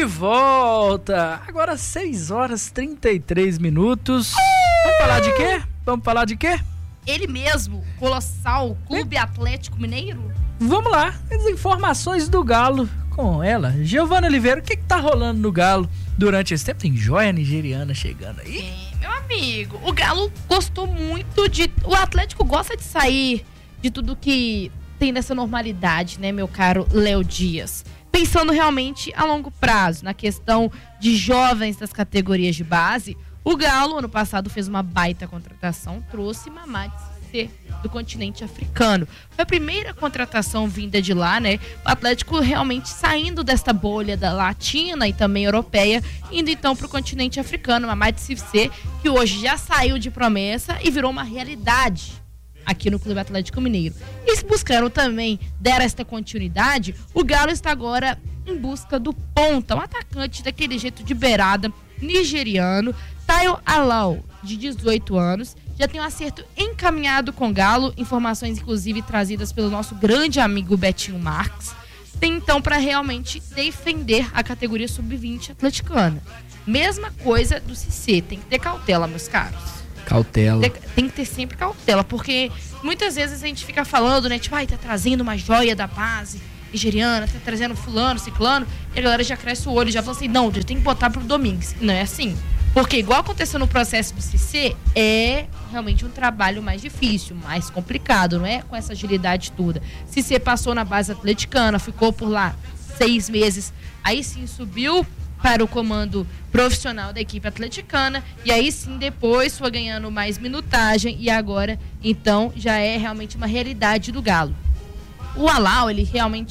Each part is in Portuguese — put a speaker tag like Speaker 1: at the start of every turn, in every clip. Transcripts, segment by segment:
Speaker 1: volta! Agora 6 horas 33 minutos. Vamos falar de quê? Vamos falar de quê?
Speaker 2: Ele mesmo, Colossal Clube Atlético Mineiro?
Speaker 1: Vamos lá, as informações do Galo com ela. Giovana Oliveira, o que tá rolando no Galo durante esse tempo? Tem joia nigeriana chegando aí?
Speaker 2: Meu amigo, o Galo gostou muito de... O Atlético gosta de sair de tudo que tem nessa normalidade, né, meu caro Léo Dias? Pensando realmente a longo prazo, na questão de jovens das categorias de base, o Galo, ano passado, fez uma baita contratação, trouxe Mamadi Cissé, do continente africano. Foi a primeira contratação vinda de lá, né? O Atlético realmente saindo desta bolha da latina e também europeia, indo então para o continente africano. Mamadi Cissé, que hoje já saiu de promessa e virou uma realidade aqui no Clube Atlético Mineiro. E buscando também dar esta continuidade, o Galo está agora em busca do ponta, um atacante daquele jeito de beirada, nigeriano, Tayo Alau, de 18 anos, já tem um acerto encaminhado com o Galo, informações inclusive trazidas pelo nosso grande amigo Betinho Marques. Tem então para realmente defender a categoria sub-20 atleticana. Mesma coisa do Cissé, tem que ter cautela, meus caros.
Speaker 1: Cautela.
Speaker 2: Tem que ter sempre cautela, porque muitas vezes a gente fica falando, né, tipo, tá trazendo uma joia da base nigeriana, tá trazendo fulano, ciclano, e a galera já cresce o olho, já fala assim, não, já tem que botar pro Domingues. Não é assim. Porque igual aconteceu no processo do Cissé, é realmente um trabalho mais difícil, mais complicado, não é com essa agilidade toda. Cissé passou na base atleticana, ficou por lá 6 meses, aí sim subiu para o comando profissional da equipe atleticana, e aí sim depois foi ganhando mais minutagem, e agora então já é realmente uma realidade do Galo. O Alau, ele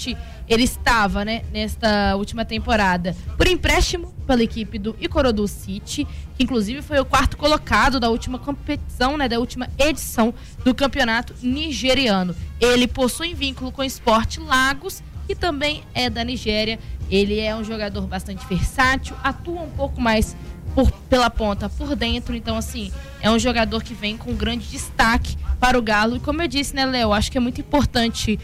Speaker 2: estava, né, nesta última temporada por empréstimo pela equipe do Ikorodu City, que inclusive foi o 4º colocado da última competição, né, da última edição do campeonato nigeriano. Ele possui vínculo com o Sport Lagos, que também é da Nigéria. Ele é um jogador bastante versátil, atua um pouco mais pela ponta, por dentro. Então, assim, é um jogador que vem com grande destaque para o Galo. E como eu disse, né, Léo, acho que é muito importante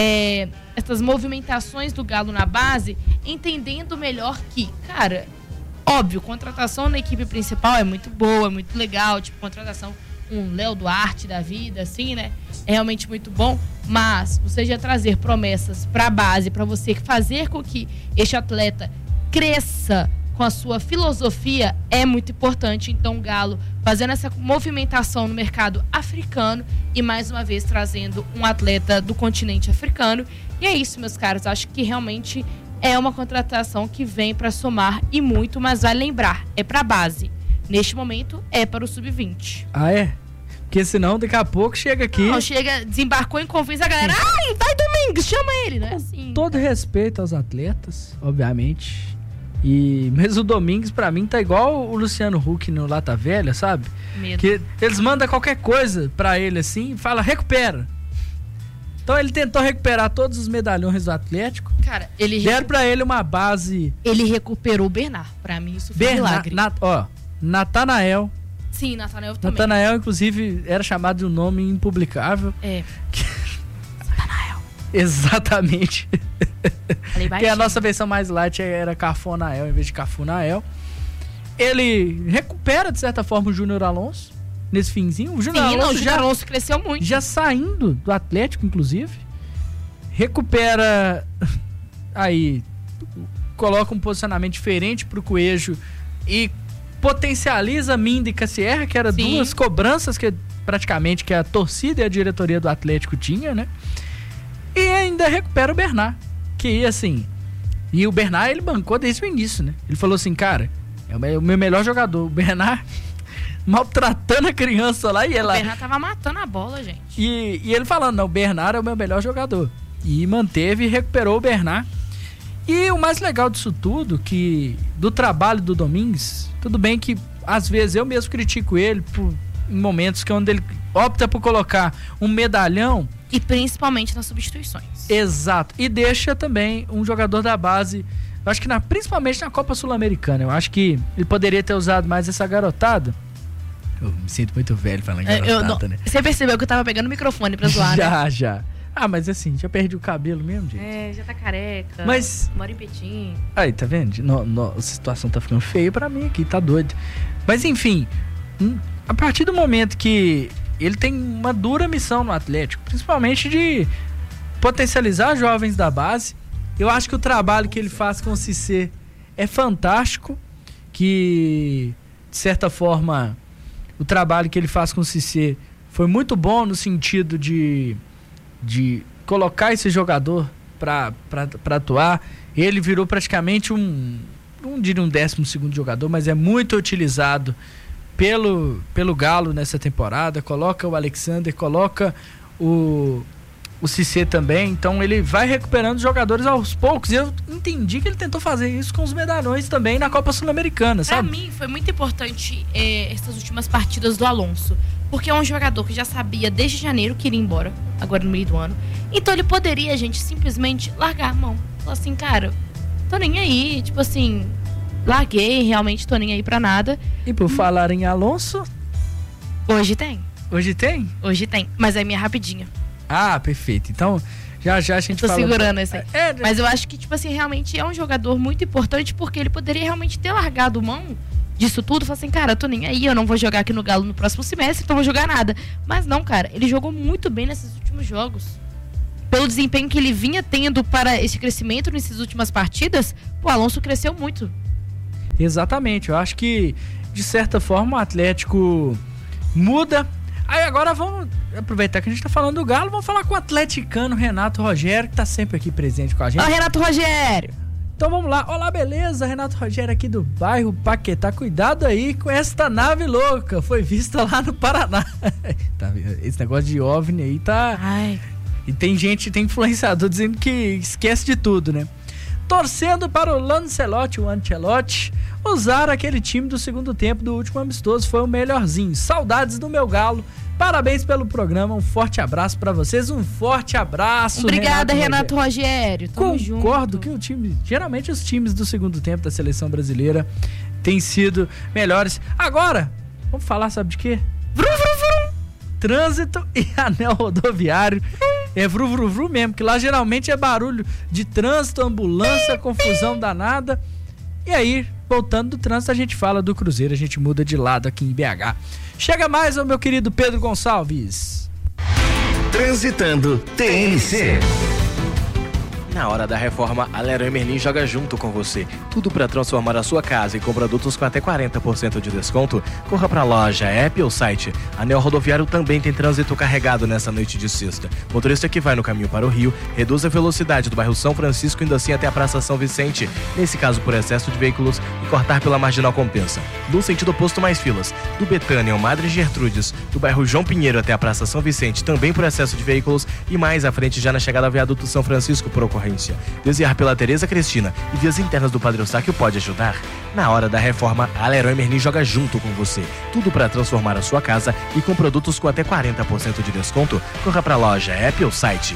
Speaker 2: essas movimentações do Galo na base, entendendo melhor que, cara, óbvio, contratação na equipe principal é muito boa, é muito legal, tipo, contratação um Léo Duarte da vida, assim, né? É realmente muito bom, mas você já trazer promessas para a base, para você fazer com que este atleta cresça com a sua filosofia é muito importante. Então o Galo fazendo essa movimentação no mercado africano e mais uma vez trazendo um atleta do continente africano. E é isso, meus caros, acho que realmente é uma contratação que vem para somar e muito, mas vai lembrar, é para a base. Neste momento é para o sub-20.
Speaker 1: Ah, é? Porque senão daqui a pouco chega aqui...
Speaker 2: Não, desembarcou em convence a galera, vai Domingues, chama ele, não é assim.
Speaker 1: Todo respeito aos atletas, obviamente. Mas o Domingues, pra mim, tá igual o Luciano Huck no Lata Velha, sabe?
Speaker 2: Medo.
Speaker 1: Que eles mandam qualquer coisa pra ele assim e fala, recupera. Então ele tentou recuperar todos os medalhões do Atlético.
Speaker 2: Cara,
Speaker 1: deram pra ele uma base...
Speaker 2: Ele recuperou o Bernard. Pra mim, isso foi um milagre.
Speaker 1: Natanael.
Speaker 2: Sim, Natanael também.
Speaker 1: Natanael, inclusive, era chamado de um nome impublicável.
Speaker 2: É. Natanael.
Speaker 1: Exatamente.
Speaker 2: Que
Speaker 1: a nossa versão mais light era Cafonael em vez de Cafunael. Ele recupera, de certa forma, o Júnior Alonso nesse finzinho. O Júnior
Speaker 2: Alonso cresceu muito.
Speaker 1: Já saindo do Atlético, inclusive. Recupera aí, coloca um posicionamento diferente pro Coelho e potencializa Minda e Cassierra, que eram duas cobranças que praticamente que a torcida e a diretoria do Atlético tinha, né? E ainda recupera o Bernard, que assim, e o Bernard ele bancou desde o início, né? Ele falou assim, cara, é o meu melhor jogador, o Bernard maltratando a criança lá e ela...
Speaker 2: O Bernard tava matando a bola, gente.
Speaker 1: E ele falando, não, o Bernard é o meu melhor jogador. E manteve e recuperou o Bernard. E o mais legal disso tudo, que do trabalho do Domingues, tudo bem que às vezes eu mesmo critico ele em momentos que onde ele opta por colocar um medalhão.
Speaker 2: E principalmente nas substituições.
Speaker 1: Exato. E deixa também um jogador da base, eu acho que principalmente na Copa Sul-Americana. Eu acho que ele poderia ter usado mais essa garotada. Eu me sinto muito velho falando garotada, né?
Speaker 2: Você percebeu que eu tava pegando o microfone pra zoar,
Speaker 1: Já. Ah, mas assim, já perdi o cabelo mesmo, gente.
Speaker 2: Já tá careca.
Speaker 1: Mas...
Speaker 2: mora em Petim.
Speaker 1: Aí, tá vendo? A situação tá ficando feia pra mim aqui, tá doido. Mas enfim, a partir do momento que ele tem uma dura missão no Atlético, principalmente de potencializar jovens da base, eu acho que o trabalho que ele faz com o Cissé é fantástico, que, de certa forma, o trabalho que ele faz com o Cissé foi muito bom no sentido de colocar esse jogador para atuar. Ele virou praticamente não diria um 12º jogador, mas é muito utilizado pelo Galo nessa temporada. Coloca o Alexander, coloca o Cissé também. Então ele vai recuperando jogadores aos poucos. E eu entendi que ele tentou fazer isso com os medalhões também na Copa Sul-Americana, sabe?
Speaker 2: Pra mim foi muito importante essas últimas partidas do Alonso, porque é um jogador que já sabia desde janeiro que iria embora, agora no meio do ano. Então ele poderia, gente, simplesmente largar a mão. Falar assim, cara, tô nem aí, tipo assim, larguei, realmente tô nem aí pra nada.
Speaker 1: E por falar em Alonso...
Speaker 2: Hoje tem.
Speaker 1: Hoje tem?
Speaker 2: Hoje tem, mas é minha rapidinha.
Speaker 1: Ah, perfeito. Então, já a gente
Speaker 2: tô
Speaker 1: fala...
Speaker 2: Tô segurando esse aí. Mas eu acho que, tipo assim, realmente é um jogador muito importante, porque ele poderia realmente ter largado mão disso tudo, falar assim, cara, eu tô nem aí, eu não vou jogar aqui no Galo no próximo semestre, então não vou jogar nada. Mas não, cara, ele jogou muito bem nesses últimos jogos. Pelo desempenho que ele vinha tendo para esse crescimento nessas últimas partidas, o Alonso cresceu muito.
Speaker 1: Exatamente, eu acho que, de certa forma, o Atlético muda. Aí agora vamos aproveitar que a gente tá falando do Galo, vamos falar com o atleticano Renato Rogério, que tá sempre aqui presente com a gente.
Speaker 2: Ó, Renato Rogério!
Speaker 1: Então vamos lá. Olá, beleza? Renato Rogério aqui do bairro Paquetá. Cuidado aí com esta nave louca. Foi vista lá no Paraná. Esse negócio de OVNI aí tá...
Speaker 2: Ai.
Speaker 1: E tem influenciador dizendo que esquece de tudo, né? Torcendo para o Lancelotti, o Ancelotti, usar aquele time do segundo tempo do último amistoso. Foi o melhorzinho. Saudades do meu Galo. Parabéns pelo programa, um forte abraço pra vocês, um forte abraço.
Speaker 2: Obrigada, Renato Rogério.
Speaker 1: Concordo junto. Que o time, geralmente os times do segundo tempo da seleção brasileira têm sido melhores. Agora, vamos falar, sabe de quê? Trânsito e anel rodoviário. É vru mesmo, que lá geralmente é barulho de trânsito, ambulância, confusão danada. E aí, voltando do trânsito, a gente fala do Cruzeiro, a gente muda de lado aqui em BH. Chega mais, meu querido Pedro Gonçalves.
Speaker 3: Transitando TNC. Na hora da reforma, a Leroy Merlin joga junto com você. Tudo para transformar a sua casa e com produtos com até 40% de desconto. Corra para a loja, app ou site. Anel Rodoviário também tem trânsito carregado nessa noite de sexta. Motorista que vai no caminho para o Rio, reduz a velocidade do bairro São Francisco indo assim até a Praça São Vicente. Nesse caso, por excesso de veículos, e cortar pela Marginal compensa. Do sentido oposto, mais filas. Do Betânia ao Madre Gertrudes, do bairro João Pinheiro até a Praça São Vicente, também por excesso de veículos. E mais à frente, já na chegada ao viaduto São Francisco, por ocorrência. Desviar pela Tereza Cristina e vias internas do Padre Eustáquio pode ajudar. Na hora da reforma, a Leroy Merlin joga junto com você. Tudo para transformar a sua casa e com produtos com até 40% de desconto. Corra para a loja, app ou site.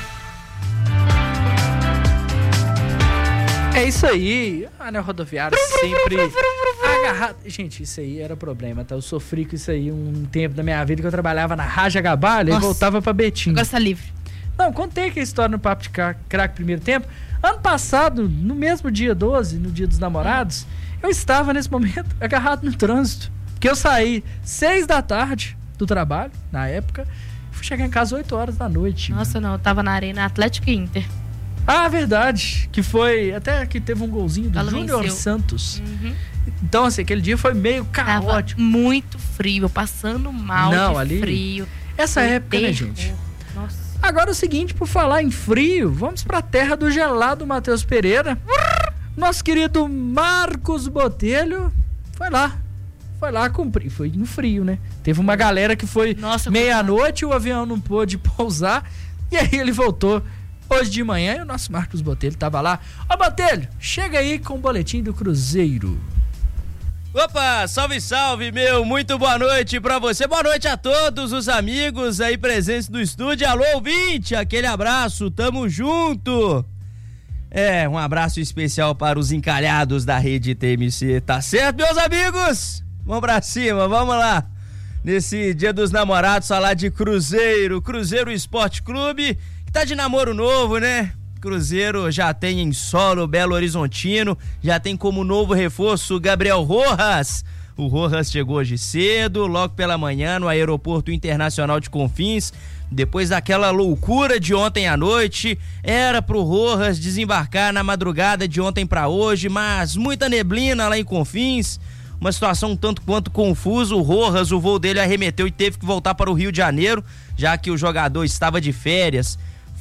Speaker 1: É isso aí. Anel rodoviário sempre agarrado. Gente, isso aí era problema, tá? Eu sofri com isso aí um tempo da minha vida que eu trabalhava na Raja Gabalha e voltava pra Betim.
Speaker 2: Agora tá livre.
Speaker 1: Não, contei aquela história no Papo de Craque primeiro tempo. Ano passado, no mesmo dia 12, no dia dos namorados, eu estava nesse momento agarrado no trânsito. Porque eu saí 6 da tarde do trabalho, na época, e fui chegar em casa 8 horas da noite.
Speaker 2: Nossa, não, eu tava na Arena Atlético e Inter.
Speaker 1: Ah, verdade. Que foi, até que teve um golzinho do
Speaker 2: Ela
Speaker 1: Júnior
Speaker 2: venceu.
Speaker 1: Santos.
Speaker 2: Uhum.
Speaker 1: Então, assim, aquele dia foi meio caótico.
Speaker 2: Tava muito frio, passando mal de
Speaker 1: ali,
Speaker 2: frio.
Speaker 1: Essa época, né, gente?
Speaker 2: Nossa.
Speaker 1: Agora o seguinte, por falar em frio, vamos pra terra do gelado Matheus Pereira. Nosso querido Marcos Botelho foi lá cumprir, foi no frio, né? Teve uma galera que foi meia-noite, o avião não pôde pousar, e aí ele voltou hoje de manhã e o nosso Marcos Botelho tava lá. Ó, Botelho, chega aí com o boletim do Cruzeiro.
Speaker 4: Opa, salve, salve, meu, muito boa noite pra você, boa noite a todos os amigos aí presentes no estúdio, alô, ouvinte, aquele abraço, tamo junto. Um abraço especial para os encalhados da rede TMC, tá certo, meus amigos? Vamos pra cima, vamos lá. Nesse dia dos namorados, falar de Cruzeiro Esporte Clube, que Tá de namoro novo, né? Cruzeiro já tem em solo Belo Horizontino, já tem como novo reforço Gabriel Rojas. O Rojas chegou hoje cedo, logo pela manhã, no Aeroporto Internacional de Confins. Depois daquela loucura de ontem à noite, era pro Rojas desembarcar na madrugada de ontem para hoje, mas muita neblina lá em Confins, uma situação um tanto quanto confusa. O Rojas, o voo dele arremeteu e teve que voltar para o Rio de Janeiro, já que o jogador estava de férias.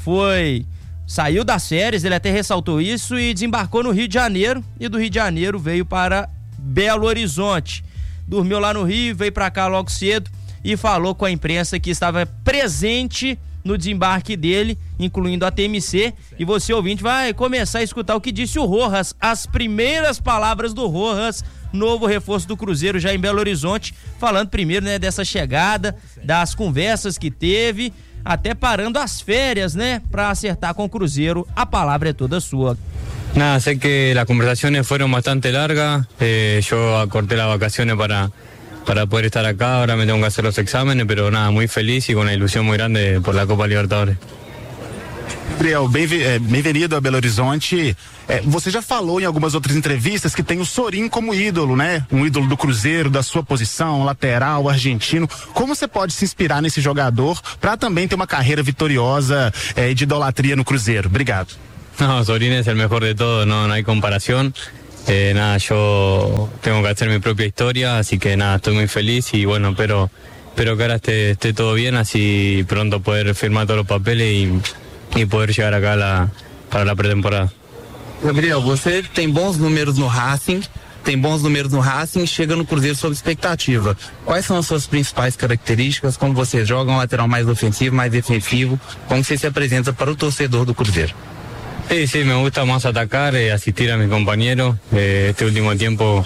Speaker 4: Saiu das férias, ele até ressaltou isso, e desembarcou no Rio de Janeiro, e do Rio de Janeiro veio para Belo Horizonte. Dormiu lá no Rio, veio para cá logo cedo e falou com a imprensa que estava presente no desembarque dele, incluindo a TMC, e você, ouvinte, vai começar a escutar o que disse o Rojas, as primeiras palavras do Rojas, novo reforço do Cruzeiro já em Belo Horizonte, falando primeiro, né, dessa chegada, das conversas que teve, até parando as férias, né, para acertar com o Cruzeiro. A palavra é toda sua.
Speaker 5: Nada, sé que las conversaciones fueron bastante largas, yo acorté las vacaciones para poder estar acá, ahora me tengo que hacer los exámenes, pero nada, muy feliz y con una ilusión muy grande por la Copa Libertadores.
Speaker 6: Gabriel, bem-vindo a Belo Horizonte. Você já falou em algumas outras entrevistas que tem o Sorin como ídolo, né? Um ídolo do Cruzeiro, da sua posição, lateral, argentino. Como você pode se inspirar nesse jogador para também ter uma carreira vitoriosa e de idolatria no Cruzeiro? Obrigado.
Speaker 5: No, Sorin es el mejor de todos, no hay comparación. Nada, yo tengo que hacer mi propia historia, así que nada, estoy muy feliz y bueno, espero que ahora esté todo bien, así pronto poder firmar todos los papeles y poder llegar acá para la pretemporada.
Speaker 7: Gabriel, você tem bons números no Racing, chega no Cruzeiro sob expectativa. Quais são as suas principais características? Como você joga um lateral mais ofensivo, mais defensivo? Como você se apresenta para o torcedor do Cruzeiro?
Speaker 5: Sí, me gusta más atacar, asistir a mis compañeros. Este último tiempo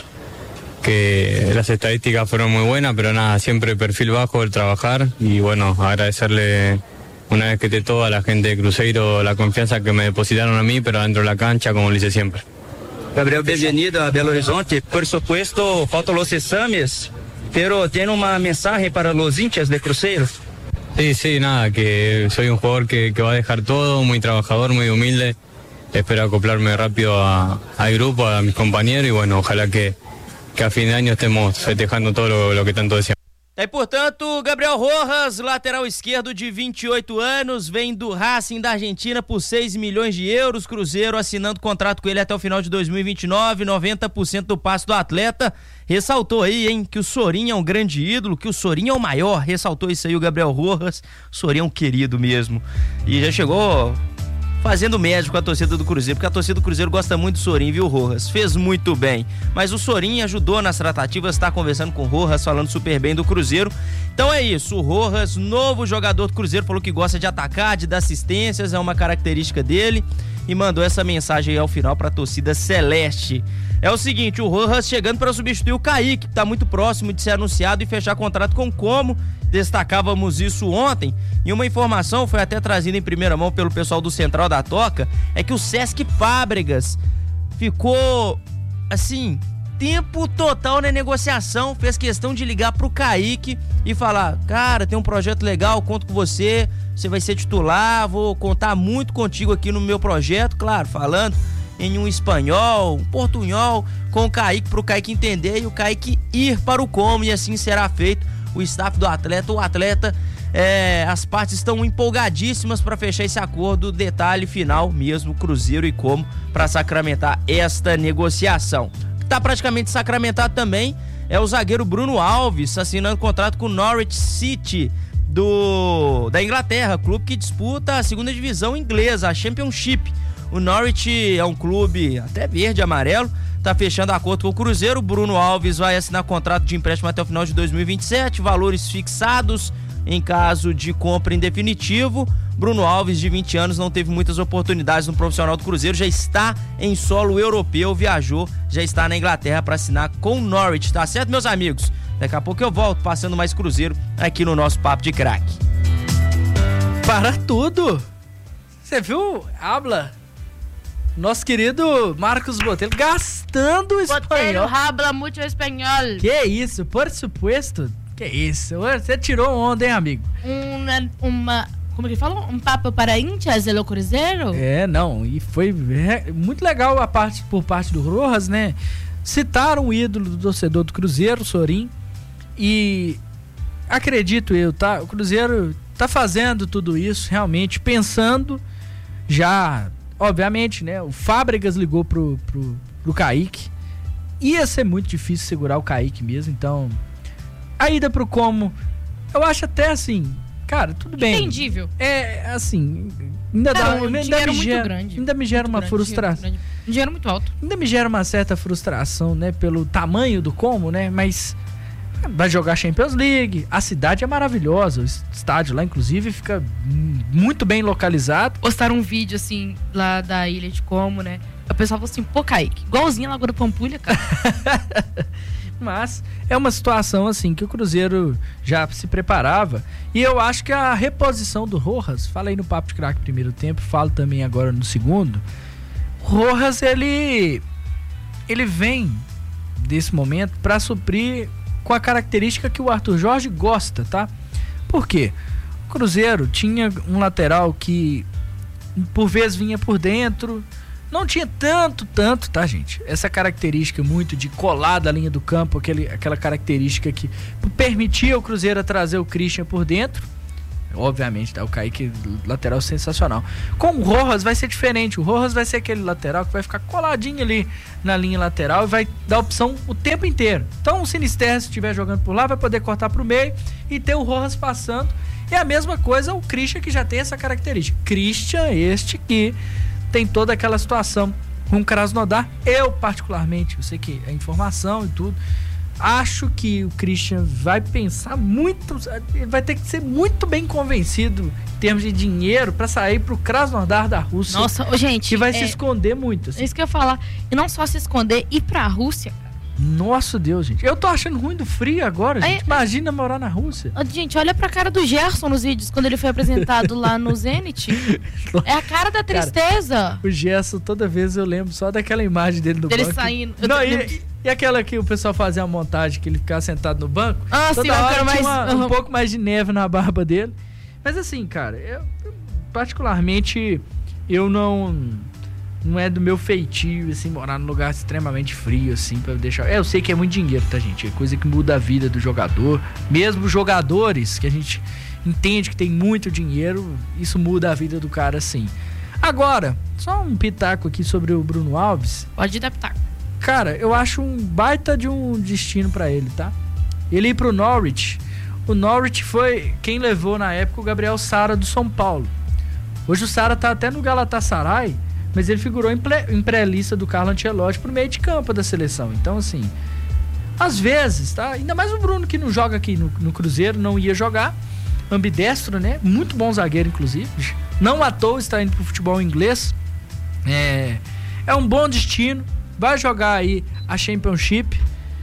Speaker 5: que las estadísticas fueron muy buenas, pero nada, siempre perfil bajo, el trabajar y bueno, agradecerle una vez que esté toda la gente de Cruzeiro la confianza que me depositaron a mí, pero dentro de la cancha como lo hice siempre.
Speaker 8: Gabriel, bienvenido a Belo Horizonte. Por supuesto, faltan los exámenes, pero tiene una mensaje para los hinchas de Cruzeiro.
Speaker 5: Sí, nada, que soy un jugador que va a dejar todo, muy trabajador, muy humilde. Espero acoplarme rápido al grupo, a mis compañeros y bueno, ojalá que a fin de año estemos festejando todo lo que tanto deseamos.
Speaker 4: E, portanto, Gabriel Rojas, lateral esquerdo de 28 anos, vem do Racing da Argentina por 6 milhões de euros, Cruzeiro assinando contrato com ele até o final de 2029, 90% do passe do atleta. Ressaltou aí, hein, que o Sorin é um grande ídolo, que o Sorin é o maior, ressaltou isso aí o Gabriel Rojas. O Sorin é um querido mesmo, e já chegou fazendo médico com a torcida do Cruzeiro, porque a torcida do Cruzeiro gosta muito do Sorin, viu, Rojas? Fez muito bem, mas o Sorin ajudou nas tratativas, está conversando com o Rojas, falando super bem do Cruzeiro. Então é isso, o Rojas, novo jogador do Cruzeiro, falou que gosta de atacar, de dar assistências, é uma característica dele, e mandou essa mensagem aí ao final para a torcida celeste. É o seguinte, o Rojas chegando para substituir o Kaique, que está muito próximo de ser anunciado e fechar contrato com o Como. Destacávamos isso ontem, e uma informação foi até trazida em primeira mão pelo pessoal do Central da Toca, é que o Sesc Fábregas ficou, assim, tempo total na negociação, fez questão de ligar pro Kaique e falar, cara, tem um projeto legal, conto com você, você vai ser titular, vou contar muito contigo aqui no meu projeto, claro, falando em um espanhol, um portunhol, com o Kaique, pro Kaique entender e o Kaique ir para o Como, e assim será feito. O staff do atleta, as partes estão empolgadíssimas para fechar esse acordo, detalhe final mesmo, Cruzeiro e Como, para sacramentar esta negociação. O que está praticamente sacramentado também é o zagueiro Bruno Alves, assinando contrato com o Norwich City da Inglaterra, clube que disputa a segunda divisão inglesa, a Championship. O Norwich é um clube até verde e amarelo, tá fechando acordo com o Cruzeiro. Bruno Alves vai assinar contrato de empréstimo até o final de 2027, valores fixados em caso de compra em definitivo. Bruno Alves, de 20 anos, não teve muitas oportunidades no profissional do Cruzeiro, já está em solo europeu, viajou, já está na Inglaterra para assinar com o Norwich, tá certo, meus amigos? Daqui a pouco eu volto passando mais Cruzeiro aqui no nosso Papo de Craque.
Speaker 1: Para tudo! Você viu? Habla! Nosso querido Marcos Botelho gastando espanhol.
Speaker 2: Botelho habla muito espanhol.
Speaker 1: Que isso, por supuesto. Que isso, você tirou onda, hein, amigo?
Speaker 2: como que fala? Um papo para hinchas do Cruzeiro?
Speaker 1: Não, e foi muito legal por parte do Rojas, né? Citaram o ídolo do torcedor do Cruzeiro, Sorin, e acredito eu, tá? O Cruzeiro tá fazendo tudo isso realmente pensando já, obviamente, né? O Fábregas ligou pro Kaique, ia ser muito difícil segurar o Kaique mesmo, então a ida pro Como, eu acho até assim, cara, tudo bem.
Speaker 2: Entendível.
Speaker 1: Assim, ainda me gera uma frustração.
Speaker 2: Um dinheiro muito alto.
Speaker 1: Ainda me gera uma certa frustração, né? Pelo tamanho do Como, né? Mas vai jogar Champions League, a cidade é maravilhosa, o estádio lá, inclusive, fica muito bem localizado.
Speaker 2: Postaram um vídeo, assim, lá da ilha de Como, né? O pessoal falou assim, pô, Kaique, igualzinho a Lagoa da Pampulha, cara.
Speaker 1: Mas é uma situação assim que o Cruzeiro já se preparava, e eu acho que a reposição do Rojas, falei no Papo de Craque primeiro tempo, falo também agora no segundo, Rojas ele vem desse momento para suprir com a característica que o Arthur Jorge gosta, tá? Por quê? O Cruzeiro tinha um lateral que por vezes vinha por dentro, não tinha tanto, tá, gente? Essa característica muito de colar da linha do campo, aquela característica que permitia o Cruzeiro trazer o Christian por dentro. Obviamente, tá? O Kaique, lateral sensacional. Com o Rojas vai ser diferente. O Rojas vai ser aquele lateral que vai ficar coladinho ali na linha lateral e vai dar opção o tempo inteiro. Então, o Sinisterra, se estiver jogando por lá, vai poder cortar pro meio e ter o Rojas passando. E a mesma coisa o Christian, que já tem essa característica. Christian, este que tem toda aquela situação com o Krasnodar. Eu, particularmente, eu sei que é informação e tudo, acho que o Christian vai pensar muito, vai ter que ser muito bem convencido em termos de dinheiro para sair pro Krasnodar da Rússia.
Speaker 2: Nossa, gente,
Speaker 1: que vai se esconder muito. Assim.
Speaker 2: É isso que eu ia falar. E não só se esconder, ir pra Rússia.
Speaker 1: Nossa Deus, gente. Eu tô achando ruim do frio agora, gente. Imagina morar na Rússia.
Speaker 2: Gente, olha pra cara do Gerson nos vídeos, quando ele foi apresentado lá no Zenit. É a cara da tristeza.
Speaker 1: Cara, o Gerson, toda vez eu lembro só daquela imagem dele no banco.
Speaker 2: Dele saindo.
Speaker 1: Não, e aquela que o pessoal fazia a montagem, que ele ficava sentado no banco.
Speaker 2: Toda sim,
Speaker 1: hora tinha um pouco mais de neve na barba dele. Mas assim, cara, eu particularmente, eu não é do meu feitio, assim, morar num lugar extremamente frio, assim, pra deixar... Eu sei que é muito dinheiro, tá, gente? É coisa que muda a vida do jogador. Mesmo jogadores que a gente entende que tem muito dinheiro, isso muda a vida do cara, assim. Agora, só um pitaco aqui sobre o Bruno Alves.
Speaker 2: Pode dar pitaco.
Speaker 1: Cara, eu acho um baita de um destino pra ele, tá? Ele ir pro Norwich. O Norwich foi quem levou, na época, o Gabriel Sara do São Paulo. Hoje o Sara tá até no Galatasaray, mas ele figurou em pré-lista do Carlo Ancelotti pro meio de campo da seleção. Então, assim, às vezes, tá? Ainda mais o Bruno, que não joga aqui no Cruzeiro, não ia jogar. Ambidestro, né? Muito bom zagueiro, inclusive. Não à toa está indo pro futebol inglês. É um bom destino. Vai jogar aí a Championship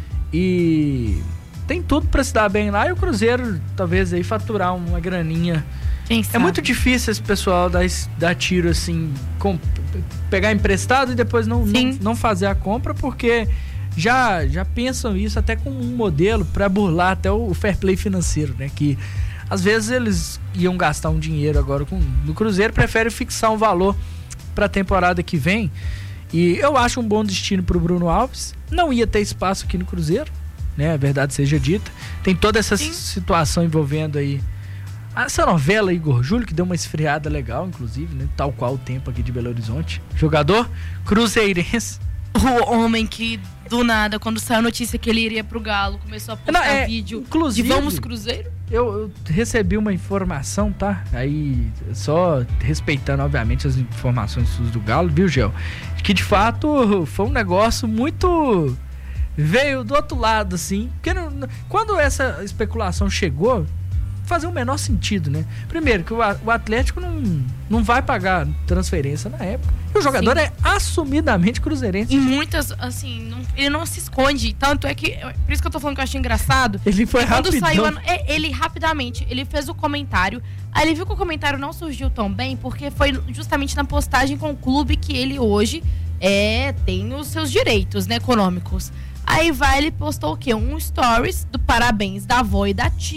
Speaker 1: e tem tudo pra se dar bem lá. E o Cruzeiro, talvez, aí faturar uma graninha. É muito difícil esse pessoal dar tiro assim, pegar emprestado e depois não fazer a compra, porque já pensam isso até com um modelo para burlar até o fair play financeiro, né? Que às vezes eles iam gastar um dinheiro agora no Cruzeiro, prefere fixar um valor para a temporada que vem. E eu acho um bom destino pro Bruno Alves. Não ia ter espaço aqui no Cruzeiro, né? A verdade seja dita. Tem toda essa situação envolvendo aí essa novela Igor Júlio, que deu uma esfriada legal, inclusive, né? Tal qual o tempo aqui de Belo Horizonte. Jogador cruzeirense.
Speaker 2: O homem que, do nada, quando saiu a notícia que ele iria pro Galo, começou a postar vídeo de Vamos Cruzeiro.
Speaker 1: Eu recebi uma informação, tá? Aí, só respeitando, obviamente, as informações do Galo, viu, Gel? Que, de fato, foi um negócio muito... Veio do outro lado, assim. Porque quando essa especulação chegou, fazia o menor sentido, né? Primeiro, que o Atlético não vai pagar transferência na época. E o jogador é assumidamente cruzeirense.
Speaker 2: E muitas, assim, ele não se esconde. Tanto é que, por isso que eu tô falando que eu achei engraçado.
Speaker 1: Ele foi rapidão.
Speaker 2: Ele rapidamente, ele fez o comentário. Aí ele viu que o comentário não surgiu tão bem, porque foi justamente na postagem com o clube que ele hoje tem os seus direitos, né, econômicos. Aí ele postou o quê? Um stories do parabéns da avó e da tia,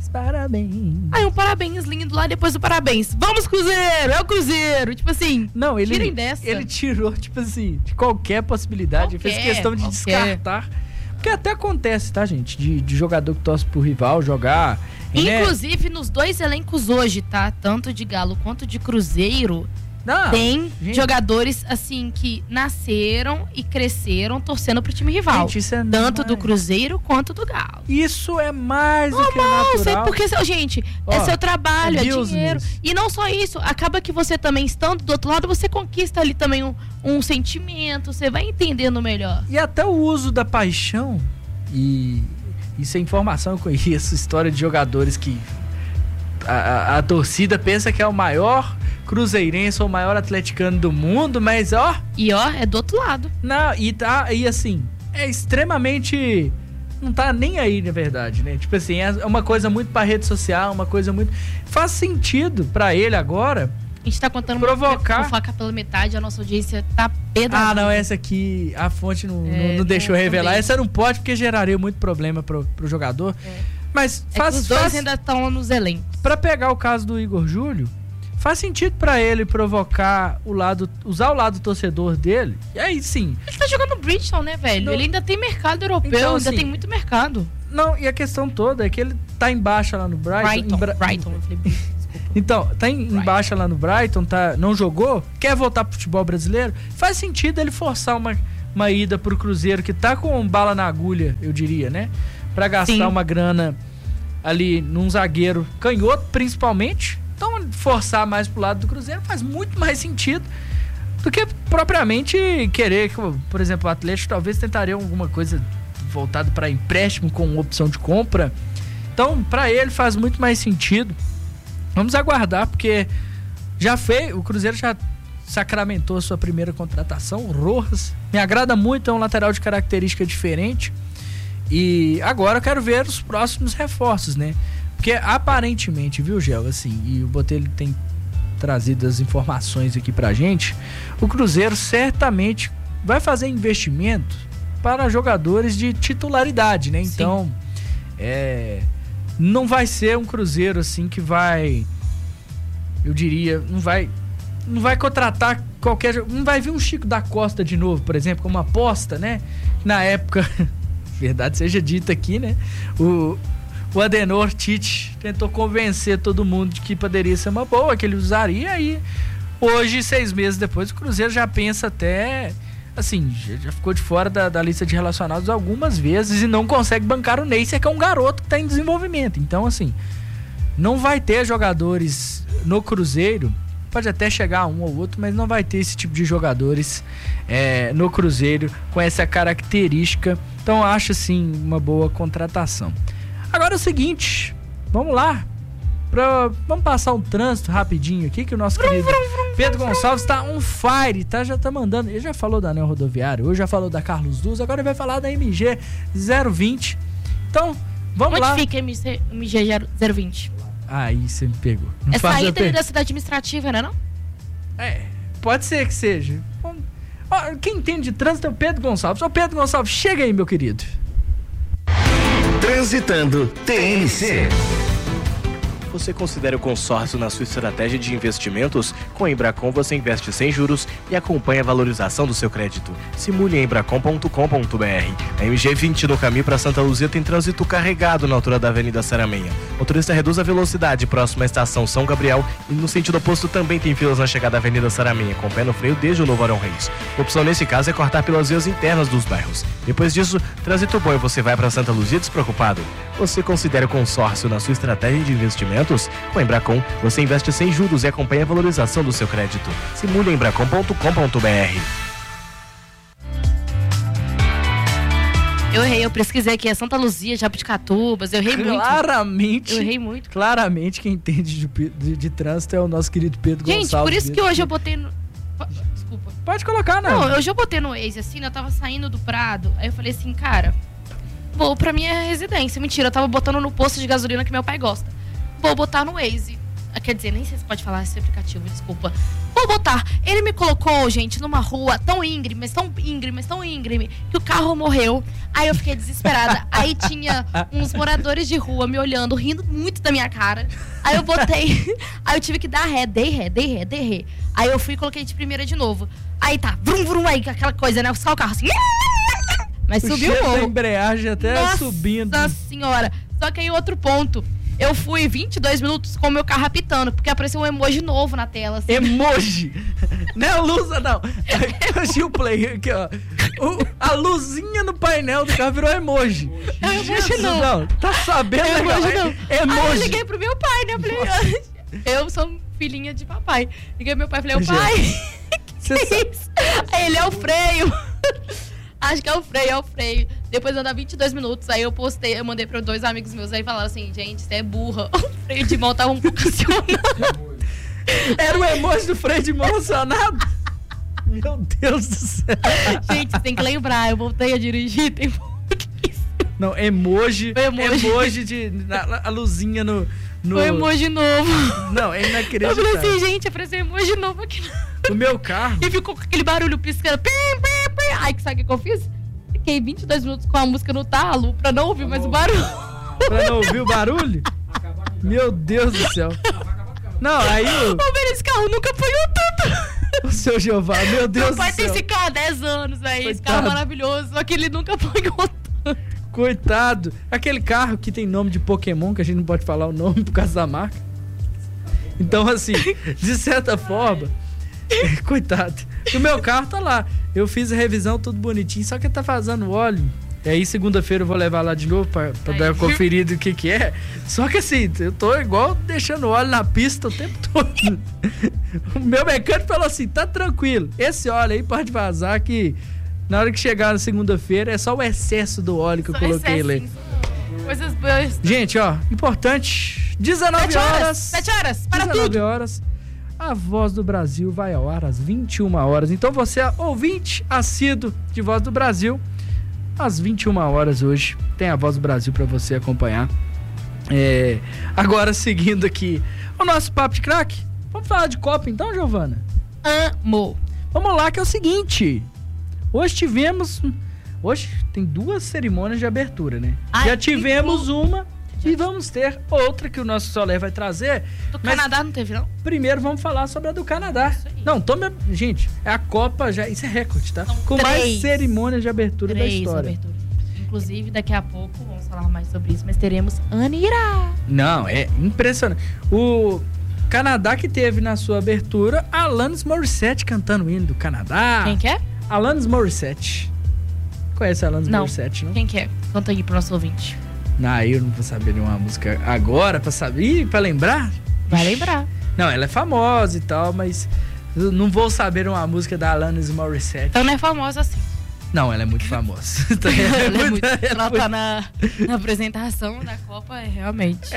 Speaker 1: parabéns.
Speaker 2: Aí um parabéns lindo lá, depois do parabéns. Vamos, Cruzeiro! É o Cruzeiro! Tipo assim,
Speaker 1: não,
Speaker 2: tirem dessa.
Speaker 1: Ele tirou, tipo assim, de qualquer possibilidade. Fez questão de descartar. Porque até acontece, tá, gente? De jogador que torce pro rival jogar.
Speaker 2: Inclusive, nos dois elencos hoje, tá? Tanto de Galo quanto de Cruzeiro, tem jogadores, assim, que nasceram e cresceram torcendo pro time rival.
Speaker 1: Gente, isso é
Speaker 2: tanto do Cruzeiro quanto do Galo.
Speaker 1: Isso é mais do que natural.
Speaker 2: Porque, gente, é seu trabalho, é dinheiro. E não só isso, acaba que você também, estando do outro lado, você conquista ali também um sentimento, você vai entendendo melhor.
Speaker 1: E até o uso da paixão, e isso é informação, eu conheço história de jogadores que a torcida pensa que é o maior cruzeirense ou o maior atleticano do mundo, mas
Speaker 2: é do outro lado.
Speaker 1: Não, e assim, é extremamente, não tá nem aí, na verdade, né? Tipo assim, é uma coisa muito pra rede social, uma coisa muito, faz sentido pra ele agora.
Speaker 2: A gente tá contando
Speaker 1: provocar.
Speaker 2: Fofoca pela metade, a nossa audiência tá pedaçando.
Speaker 1: Não, essa aqui, a fonte não deixou revelar. Essa não pode, porque geraria muito problema pro jogador. Mas
Speaker 2: os dois ainda estão nos elencos.
Speaker 1: Pra pegar o caso do Igor Júlio, faz sentido pra ele provocar usar o lado torcedor dele. E aí sim.
Speaker 2: Ele tá jogando Bridgestone, né, velho? Ele ainda tem mercado europeu,
Speaker 1: então,
Speaker 2: ainda
Speaker 1: assim,
Speaker 2: tem muito mercado.
Speaker 1: Não, e a questão toda é que ele tá em baixa lá no Brighton.
Speaker 2: Brighton.
Speaker 1: Então, tá em baixa lá no Brighton, não jogou, quer voltar pro futebol brasileiro, faz sentido ele forçar uma ida pro Cruzeiro, que tá com bala na agulha, eu diria, né? Pra gastar uma grana ali num zagueiro canhoto, principalmente. Então, forçar mais pro lado do Cruzeiro faz muito mais sentido do que propriamente querer, por exemplo, o Atlético talvez tentaria alguma coisa voltada para empréstimo com opção de compra. Então, para ele faz muito mais sentido. Vamos aguardar, porque o Cruzeiro já sacramentou a sua primeira contratação, o Rojas. Me agrada muito, é um lateral de característica diferente. E agora eu quero ver os próximos reforços, né? Porque aparentemente, viu, Gel, assim, e o Botelho tem trazido as informações aqui pra gente, o Cruzeiro certamente vai fazer investimento para jogadores de titularidade, né? Então, não vai ser um Cruzeiro assim que vai, eu diria, não vai contratar qualquer, não vai vir um Chico da Costa de novo, por exemplo, como aposta, né? Na época, verdade seja dita aqui, né? O Adenor Tite tentou convencer todo mundo de que poderia ser uma boa, que ele usaria, aí hoje, 6 meses depois, o Cruzeiro já pensa até, assim, já ficou de fora da lista de relacionados algumas vezes e não consegue bancar o Neisser, que é um garoto que está em desenvolvimento. Então, assim, não vai ter jogadores no Cruzeiro, pode até chegar um ou outro, mas não vai ter esse tipo de jogadores no Cruzeiro com essa característica. Então, acho, assim, uma boa contratação. Agora é o seguinte, vamos lá, vamos passar um trânsito rapidinho aqui, que o nosso querido Pedro Gonçalves tá on fire, tá? Já tá mandando, ele já falou da Anel Rodoviário, hoje já falou da Carlos Duz, agora ele vai falar da MG 020. Então, vamos lá.
Speaker 2: Onde fica a MG 020?
Speaker 1: Aí você me pegou.
Speaker 2: É saída da cidade administrativa, né, não?
Speaker 1: Pode ser que seja. Quem entende de trânsito é o Pedro Gonçalves. Ô Pedro Gonçalves, chega aí, meu querido.
Speaker 3: Transitando TNC. Você considera o consórcio na sua estratégia de investimentos? Com a Embracon você investe sem juros e acompanha a valorização do seu crédito. Simule em embracon.com.br. A MG20 no caminho para Santa Luzia tem trânsito carregado na altura da Avenida Saramenha. Motorista reduz a velocidade próximo à estação São Gabriel e no sentido oposto também tem filas na chegada da Avenida Saramenha, com pé no freio desde o Novo Arão Reis. A opção nesse caso é cortar pelas vias internas dos bairros. Depois disso, trânsito bom e você vai para Santa Luzia despreocupado. Você considera o consórcio na sua estratégia de investimento? Com a Embracon, você investe sem juros e acompanha a valorização do seu crédito. Simule em embracon.com.br.
Speaker 2: Eu errei, eu pesquisei aqui, é Santa Luzia, Jabuticatubas, eu errei muito. Eu errei muito.
Speaker 1: Claramente, quem entende de trânsito é o nosso querido Pedro Gonçalves.
Speaker 2: Gente, por isso que hoje eu botei no... Desculpa.
Speaker 1: Pode colocar, né?
Speaker 2: Não, hoje eu botei no Waze, assim, eu tava saindo do Prado, aí eu falei assim, cara, vou pra minha residência. Mentira, eu tava botando no posto de gasolina que meu pai gosta. Vou botar no Waze. Quer dizer, nem sei se pode falar esse aplicativo, desculpa. Vou botar. Ele me colocou, gente, numa rua tão íngreme, que o carro morreu. Aí eu fiquei desesperada. Aí tinha uns moradores de rua me olhando, rindo muito da minha cara. Aí eu botei. Aí eu tive que dar ré, dei ré. Aí eu fui e coloquei de primeira de novo. Aí tá, vrum, vrum, aí, aquela coisa, né? Só o carro assim. Mas subiu o morro.
Speaker 1: A embreagem até subindo.
Speaker 2: Nossa senhora. Só que aí outro ponto. Eu fui 22 minutos com o meu carro apitando, porque apareceu um emoji novo na tela. Assim.
Speaker 1: Emoji? Não é luza, não. Eu o play aqui, ó. A luzinha no painel do carro virou emoji.
Speaker 2: É emoji não.
Speaker 1: Tá sabendo,
Speaker 2: é
Speaker 1: legal?
Speaker 2: Emoji não.
Speaker 1: Emoji.
Speaker 2: Aí eu liguei pro meu pai, né? Eu falei, eu sou filhinha de papai. Liguei pro meu pai e falei, pai, que é isso? Aí ele, é o freio. Acho que é o freio. Depois anda 22 minutos, aí eu postei, eu mandei para 2 amigos meus, aí falaram assim, gente, você é burra. O freio de mão tava um pouco acionado.
Speaker 1: Era o emoji do freio de mão acionado? Meu Deus do céu.
Speaker 2: Gente, você tem que lembrar, eu voltei a dirigir, tem
Speaker 1: Não, emoji de a luzinha no...
Speaker 2: Foi emoji novo.
Speaker 1: Não, é inacreditável.
Speaker 2: Eu falei assim, gente, apareceu emoji novo aqui
Speaker 1: no meu carro.
Speaker 2: E ficou com aquele barulho piscando. Pim, pim, pim. Aí, sabe o que eu fiz? Fiquei 22 minutos com a música no talo pra não ouvir mais o barulho.
Speaker 1: Pra não ouvir o barulho? Meu Deus do céu. Não, aí
Speaker 2: esse carro nunca apanhou tanto.
Speaker 1: O seu Jeová, meu Deus do céu.
Speaker 2: Meu pai tem esse carro há 10 anos, aí. Esse carro maravilhoso, só que ele nunca apanhou tanto.
Speaker 1: Coitado. Aquele carro que tem nome de Pokémon, que a gente não pode falar o nome por causa da marca. Então, assim, de certa forma, coitado. O meu carro tá lá. Eu fiz a revisão, tudo bonitinho, só que tá vazando óleo. E aí, segunda-feira eu vou levar lá de novo pra dar uma conferida do que é. Só que assim, eu tô igual deixando óleo na pista o tempo todo. O meu mecânico falou assim, tá tranquilo. Esse óleo aí pode vazar que na hora que chegar na segunda-feira é só o excesso do óleo que eu coloquei lá.
Speaker 2: Coisas boas.
Speaker 1: Gente, ó, importante. 19 horas.
Speaker 2: 7 horas, para
Speaker 1: 19
Speaker 2: tudo.
Speaker 1: horas. A Voz do Brasil vai ao ar às 21 horas. Então você é ouvinte assíduo de Voz do Brasil. Às 21 horas hoje tem a Voz do Brasil para você acompanhar. Agora, seguindo aqui o nosso Papo de Craque. Vamos falar de Copa então, Giovana?
Speaker 2: Amo.
Speaker 1: Vamos lá, que é o seguinte. Hoje tem 2 cerimônias de abertura, né? Já tivemos uma e vamos ter outra que o nosso Solé vai trazer.
Speaker 2: Do Canadá não teve, não?
Speaker 1: Primeiro vamos falar sobre a do Canadá. Não, gente, é a Copa já, isso é recorde, tá? Com 3 mais cerimônias de abertura da história.
Speaker 2: Inclusive, daqui a pouco vamos falar mais sobre isso, mas teremos Anira.
Speaker 1: Não, é impressionante. O Canadá que teve na sua abertura Alanis Morissette cantando o hino do Canadá.
Speaker 2: Quem que é?
Speaker 1: Alanis Morissette. Conhece a Alanis Morissette, não?
Speaker 2: Quem que é? Conta aí pro nosso ouvinte.
Speaker 1: Não, eu não vou saber nenhuma música agora pra saber. Pra lembrar?
Speaker 2: Vai lembrar.
Speaker 1: Não, ela é famosa e tal, mas eu não vou saber uma música da Alanis Morissette.
Speaker 2: Então não é famosa assim.
Speaker 1: Não, ela é muito famosa.
Speaker 2: Ela tá na apresentação da Copa, realmente.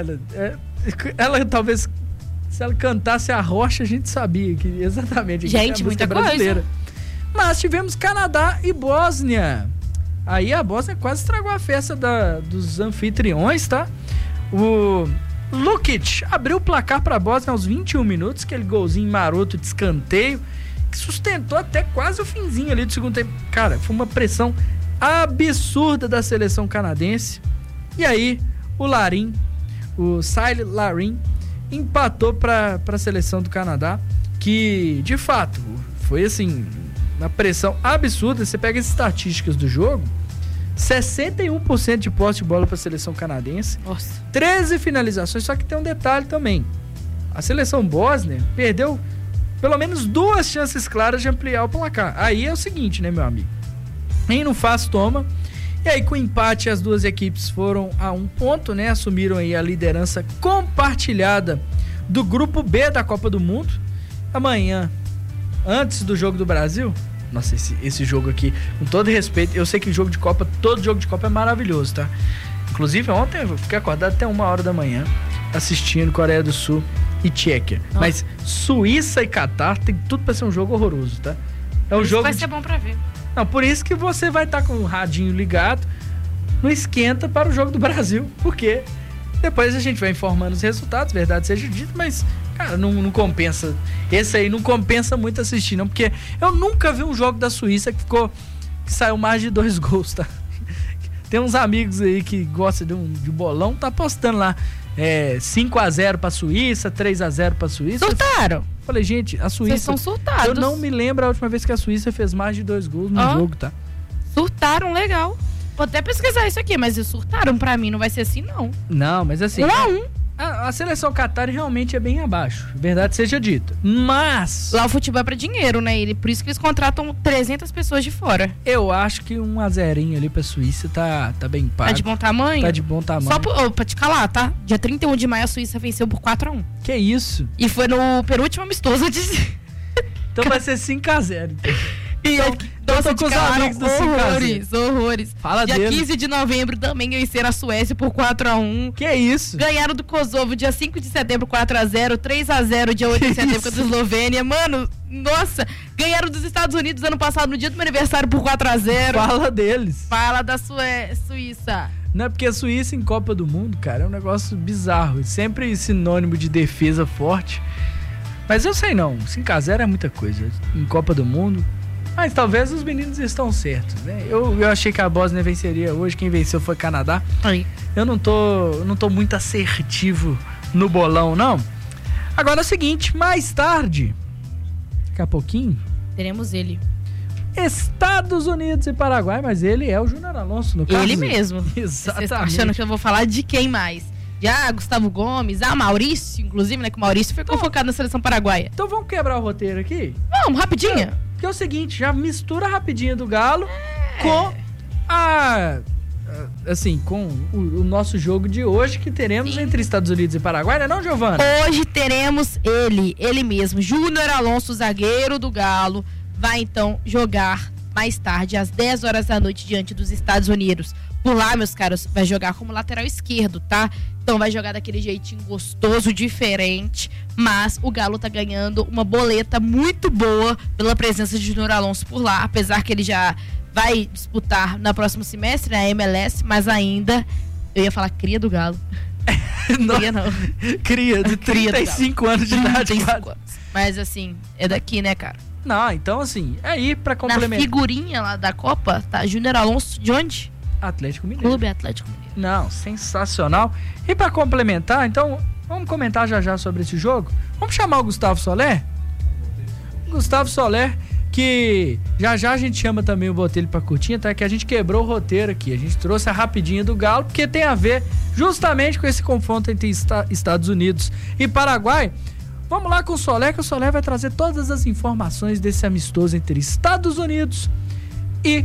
Speaker 1: Ela talvez, se ela cantasse a Rocha, a gente sabia que exatamente.
Speaker 2: Gente, muita brasileira.
Speaker 1: Coisa. Mas tivemos Canadá e Bósnia. Aí a Bósnia quase estragou a festa dos anfitriões, tá? O Lukic abriu o placar pra Bósnia aos 21 minutos, aquele golzinho maroto de escanteio, que sustentou até quase o finzinho ali do segundo tempo. Cara, foi uma pressão absurda da seleção canadense. E aí, o Sile Larin, empatou pra seleção do Canadá, que, de fato, foi assim... uma pressão absurda. Você pega as estatísticas do jogo, 61% de posse de bola para a seleção canadense.
Speaker 2: Nossa.
Speaker 1: 13 finalizações, só que tem um detalhe também. A seleção bósnia perdeu pelo menos 2 chances claras de ampliar o placar. Aí é o seguinte, né, meu amigo? Quem não faz, toma. E aí, com o empate, as 2 equipes foram a 1 ponto, né? Assumiram aí a liderança compartilhada do grupo B da Copa do Mundo. Amanhã, antes do jogo do Brasil... Nossa, esse jogo aqui, com todo respeito, eu sei que jogo de Copa, todo jogo de Copa é maravilhoso, tá? Inclusive, ontem eu fiquei acordado até 1 hora da manhã assistindo Coreia do Sul e Tchequia. Nossa. Mas Suíça e Catar tem tudo pra ser um jogo horroroso, tá? É um jogo
Speaker 2: vai ser bom pra ver.
Speaker 1: Não, por isso que você vai estar com o radinho ligado, não esquenta para o jogo do Brasil, porque Depois a gente vai informando os resultados, verdade seja dito, mas, cara, não compensa. Esse aí não compensa muito assistir, não, porque eu nunca vi um jogo da Suíça que saiu mais de 2 gols, tá? Tem uns amigos aí que gostam de bolão, tá apostando lá 5-0 pra Suíça, 3-0 pra Suíça.
Speaker 2: Surtaram.
Speaker 1: Falei, gente, a Suíça...
Speaker 2: Vocês são surtados.
Speaker 1: Eu não me lembro a última vez que a Suíça fez mais de 2 gols no jogo, tá?
Speaker 2: Surtaram, legal. Vou até pesquisar isso aqui, mas surtaram pra mim, não vai ser assim, não.
Speaker 1: Não, mas assim...
Speaker 2: 1-1.
Speaker 1: A seleção Qatar realmente é bem abaixo, verdade seja dita. Mas...
Speaker 2: lá o futebol é pra dinheiro, né? Por isso que eles contratam 300 pessoas de fora.
Speaker 1: Eu acho que 1-0 ali pra Suíça tá bem pago.
Speaker 2: Tá de bom tamanho?
Speaker 1: Tá de bom tamanho.
Speaker 2: Só pra te calar, tá? Dia 31 de maio a Suíça venceu por 4-1.
Speaker 1: Que isso?
Speaker 2: E foi no penúltimo amistoso de...
Speaker 1: Então vai ser 5-0.
Speaker 2: E
Speaker 1: eu tô com os amigos do 5-0.
Speaker 2: Horrores.
Speaker 1: Fala
Speaker 2: dia
Speaker 1: dele.
Speaker 2: 15 de novembro também venceram a Suécia por 4-1.
Speaker 1: Que isso?
Speaker 2: Ganharam do Kosovo dia 5 de setembro 4-0, 3-0 dia 8 de setembro contra a Eslovênia. Mano, nossa, ganharam dos Estados Unidos ano passado no dia do meu aniversário por 4-0.
Speaker 1: Fala deles.
Speaker 2: Fala da Suíça.
Speaker 1: Não é porque a Suíça em Copa do Mundo, cara, é um negócio bizarro. Sempre sinônimo de defesa forte. Mas eu sei não, 5-0 é muita coisa em Copa do Mundo. Mas talvez os meninos estão certos, né? Eu achei que a Bósnia venceria hoje, quem venceu foi Canadá.
Speaker 2: Aí.
Speaker 1: Eu não tô muito assertivo no bolão, não. Agora é o seguinte, mais tarde, daqui a pouquinho...
Speaker 2: teremos ele.
Speaker 1: Estados Unidos e Paraguai, mas ele é o Júnior Alonso, no caso.
Speaker 2: Ele mesmo.
Speaker 1: Exatamente.
Speaker 2: Vocês estão achando que eu vou falar de quem mais? Gustavo Gomes, Maurício, inclusive, né? Que o Maurício foi convocado na seleção paraguaia.
Speaker 1: Então vamos quebrar o roteiro aqui?
Speaker 2: Vamos, rapidinho.
Speaker 1: Porque é o seguinte, já mistura rapidinho do Galo com com o nosso jogo de hoje que teremos entre Estados Unidos e Paraguai, não é não, Giovana?
Speaker 2: Hoje teremos ele mesmo, Júnior Alonso, zagueiro do Galo, vai então jogar mais tarde, às 10 horas da noite, diante dos Estados Unidos. Por lá, meus caros, vai jogar como lateral esquerdo, tá? Então vai jogar daquele jeitinho gostoso, diferente, mas o Galo tá ganhando uma boleta muito boa pela presença de Júnior Alonso por lá, apesar que ele já vai disputar no próximo semestre, na MLS, mas ainda, eu ia falar cria do Galo.
Speaker 1: Não,
Speaker 2: cria não.
Speaker 1: Cria, de 35 anos de idade.
Speaker 2: 35 anos. Mas assim, é daqui, né, cara?
Speaker 1: Não, então assim, aí pra complementar.
Speaker 2: Na figurinha lá da Copa, tá Júnior Alonso de onde?
Speaker 1: Atlético Mineiro.
Speaker 2: Clube Atlético Mineiro.
Speaker 1: Não, sensacional. E pra complementar, então, vamos comentar já sobre esse jogo? Vamos chamar o Gustavo Soler? Gustavo Soler, que já a gente chama também o Botelho pra curtir, tá? Que a gente quebrou o roteiro aqui. A gente trouxe a rapidinha do Galo, porque tem a ver justamente com esse confronto entre Estados Unidos e Paraguai. Vamos lá com o Soler, que o Soler vai trazer todas as informações desse amistoso entre Estados Unidos e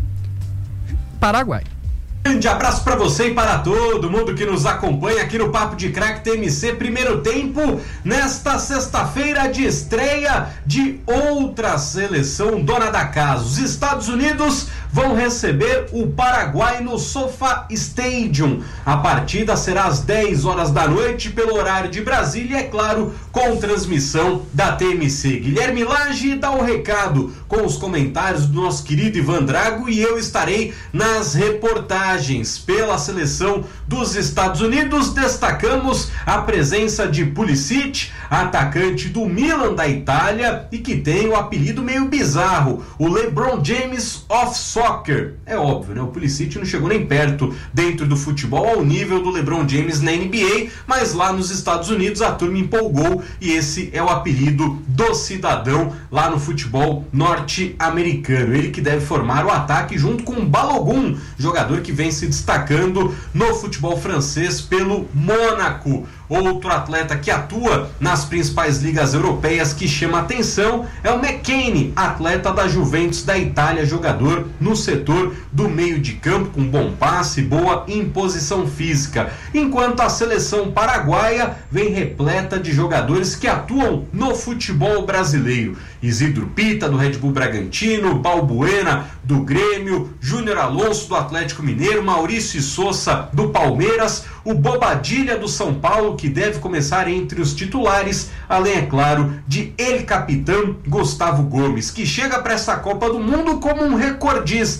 Speaker 1: Paraguai.
Speaker 9: Grande abraço para você e para todo mundo que nos acompanha aqui no Papo de Craque TMC, primeiro tempo, nesta sexta-feira de estreia de outra seleção dona da casa. Os Estados Unidos vão receber o Paraguai no SoFi Stadium. A partida será às 10 horas da noite pelo horário de Brasília, é claro, com transmissão da TMC. Guilherme Lage dá o recado com os comentários do nosso querido Ivan Drago e eu estarei nas reportagens. Pela seleção dos Estados Unidos, destacamos a presença de Pulisic, atacante do Milan da Itália e que tem o apelido meio bizarro, o LeBron James of Soccer. É óbvio, né? O Pulisic não chegou nem perto dentro do futebol ao nível do LeBron James na NBA, mas lá nos Estados Unidos a turma empolgou e esse é o apelido do cidadão lá no futebol norte-americano. Ele que deve formar o ataque junto com Balogun, jogador que vem se destacando no futebol francês pelo Mônaco. Outro atleta que atua nas principais ligas europeias que chama atenção é o McKennie, atleta da Juventus da Itália, jogador no setor do meio de campo com bom passe, boa imposição física. Enquanto a seleção paraguaia vem repleta de jogadores que atuam no futebol brasileiro. Isidro Pita, do Red Bull Bragantino, Balbuena, do Grêmio, Júnior Alonso, do Atlético Mineiro, Maurício Sousa, do Palmeiras, o Bobadilha, do São Paulo, que deve começar entre os titulares, além, é claro, de El Capitão Gustavo Gomes, que chega para essa Copa do Mundo como um recordista.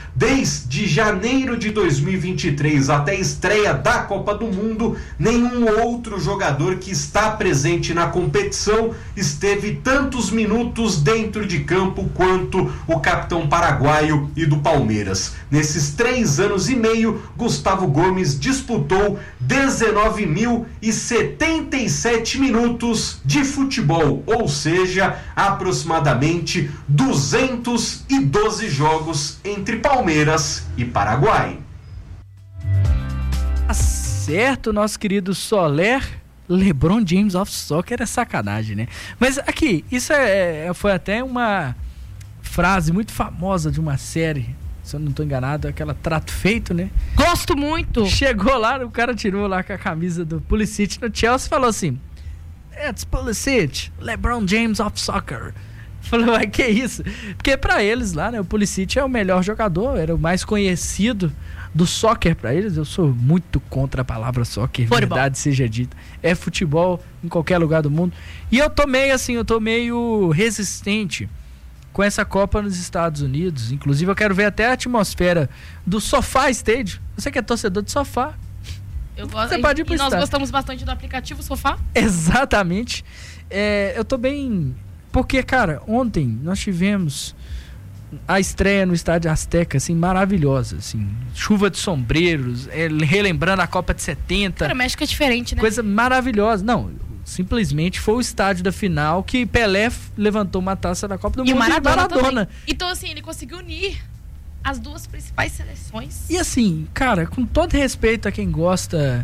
Speaker 9: Desde janeiro de 2023 até a estreia da Copa do Mundo, nenhum outro jogador que está presente na competição esteve tantos minutos dentro de campo quanto o capitão paraguaio e do Palmeiras. Nesses 3 anos e meio, Gustavo Gomes disputou 19.077 minutos de futebol, ou seja, aproximadamente 212 jogos entre Palmeiras e Paraguai.
Speaker 1: Certo, nosso querido Soler, LeBron James of Soccer é sacanagem, né? Mas aqui, isso foi até uma frase muito famosa de uma série, se eu não estou enganado, aquela Trato Feito, né?
Speaker 2: Gosto muito!
Speaker 1: Chegou lá, o cara tirou lá com a camisa do Pulisic no Chelsea e falou assim: "It's Pulisic, LeBron James of Soccer." Falou, mas que isso? Porque pra eles lá, né, o Pulisic é o melhor jogador, era o mais conhecido do soccer pra eles. Eu sou muito contra a palavra soccer, verdade seja dita. É futebol em qualquer lugar do mundo. E eu tô meio resistente com essa Copa nos Estados Unidos. Inclusive eu quero ver até a atmosfera do SoFi Stadium. Você que é torcedor de sofá,
Speaker 2: eu gosto,
Speaker 1: você pode ir pro
Speaker 2: nós
Speaker 1: estádio.
Speaker 2: gostamos bastante do aplicativo Sofá.
Speaker 1: Exatamente. Eu tô bem... Porque, cara, ontem nós tivemos a estreia no Estádio Azteca, assim, maravilhosa, assim, chuva de sombreros, relembrando a Copa de 70.
Speaker 2: Cara, o México é diferente, né?
Speaker 1: Coisa maravilhosa. Não, simplesmente foi o estádio da final que Pelé levantou uma taça da Copa do Mundo
Speaker 2: e Maradona.
Speaker 1: Também.
Speaker 2: Então, assim, ele conseguiu unir as duas principais seleções.
Speaker 1: E assim, cara, com todo respeito a quem gosta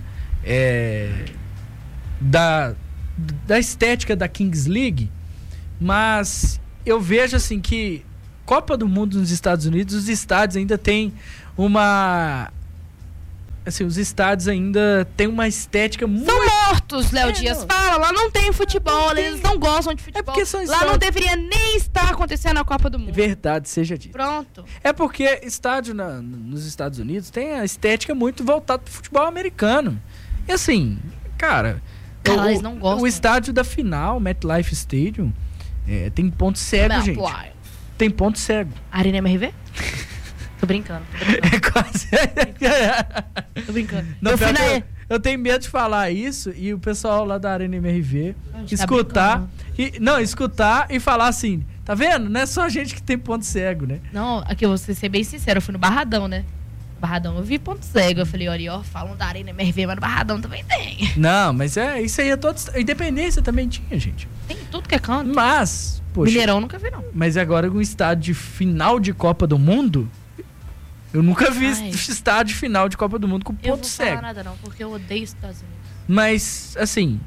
Speaker 1: da estética da Kings League, mas eu vejo assim que Copa do Mundo nos Estados Unidos, os estádios ainda tem uma... Assim, os estádios ainda tem uma estética muito...
Speaker 2: São mortos, Léo Dias. Fala, lá não tem futebol, eles não gostam de futebol.
Speaker 1: Porque são
Speaker 2: lá não deveria nem estar acontecendo a Copa do Mundo.
Speaker 1: Verdade seja dito.
Speaker 2: Pronto.
Speaker 1: É porque estádio nos Estados Unidos tem a estética muito voltada pro futebol americano. E assim, cara...
Speaker 2: eles não gostam.
Speaker 1: O estádio da final, MetLife Stadium, tem ponto cego, gente. Tem ponto cego.
Speaker 2: Arena MRV? Tô brincando.
Speaker 1: É quase...
Speaker 2: Tô brincando.
Speaker 1: Não, eu tenho medo de falar isso e o pessoal lá da Arena MRV escutar e falar assim, tá vendo? Não é só a gente que tem ponto cego, né?
Speaker 2: Não, aqui eu vou ser bem sincero, eu fui no Barradão, né? Barradão eu vi ponto cego, eu falei, olha, falam da Arena MRV, mas no Barradão também tem.
Speaker 1: Não, mas isso aí é todo... Independência também tinha, gente.
Speaker 2: Tem tudo que é canto.
Speaker 1: Mas, poxa...
Speaker 2: Mineirão nunca vi, não.
Speaker 1: Mas agora com um estádio de final de Copa do Mundo... Eu nunca vi estádio final de Copa do Mundo com ponto cego.
Speaker 2: Eu não vou falar nada não, porque eu odeio os Estados Unidos.
Speaker 1: Mas, assim,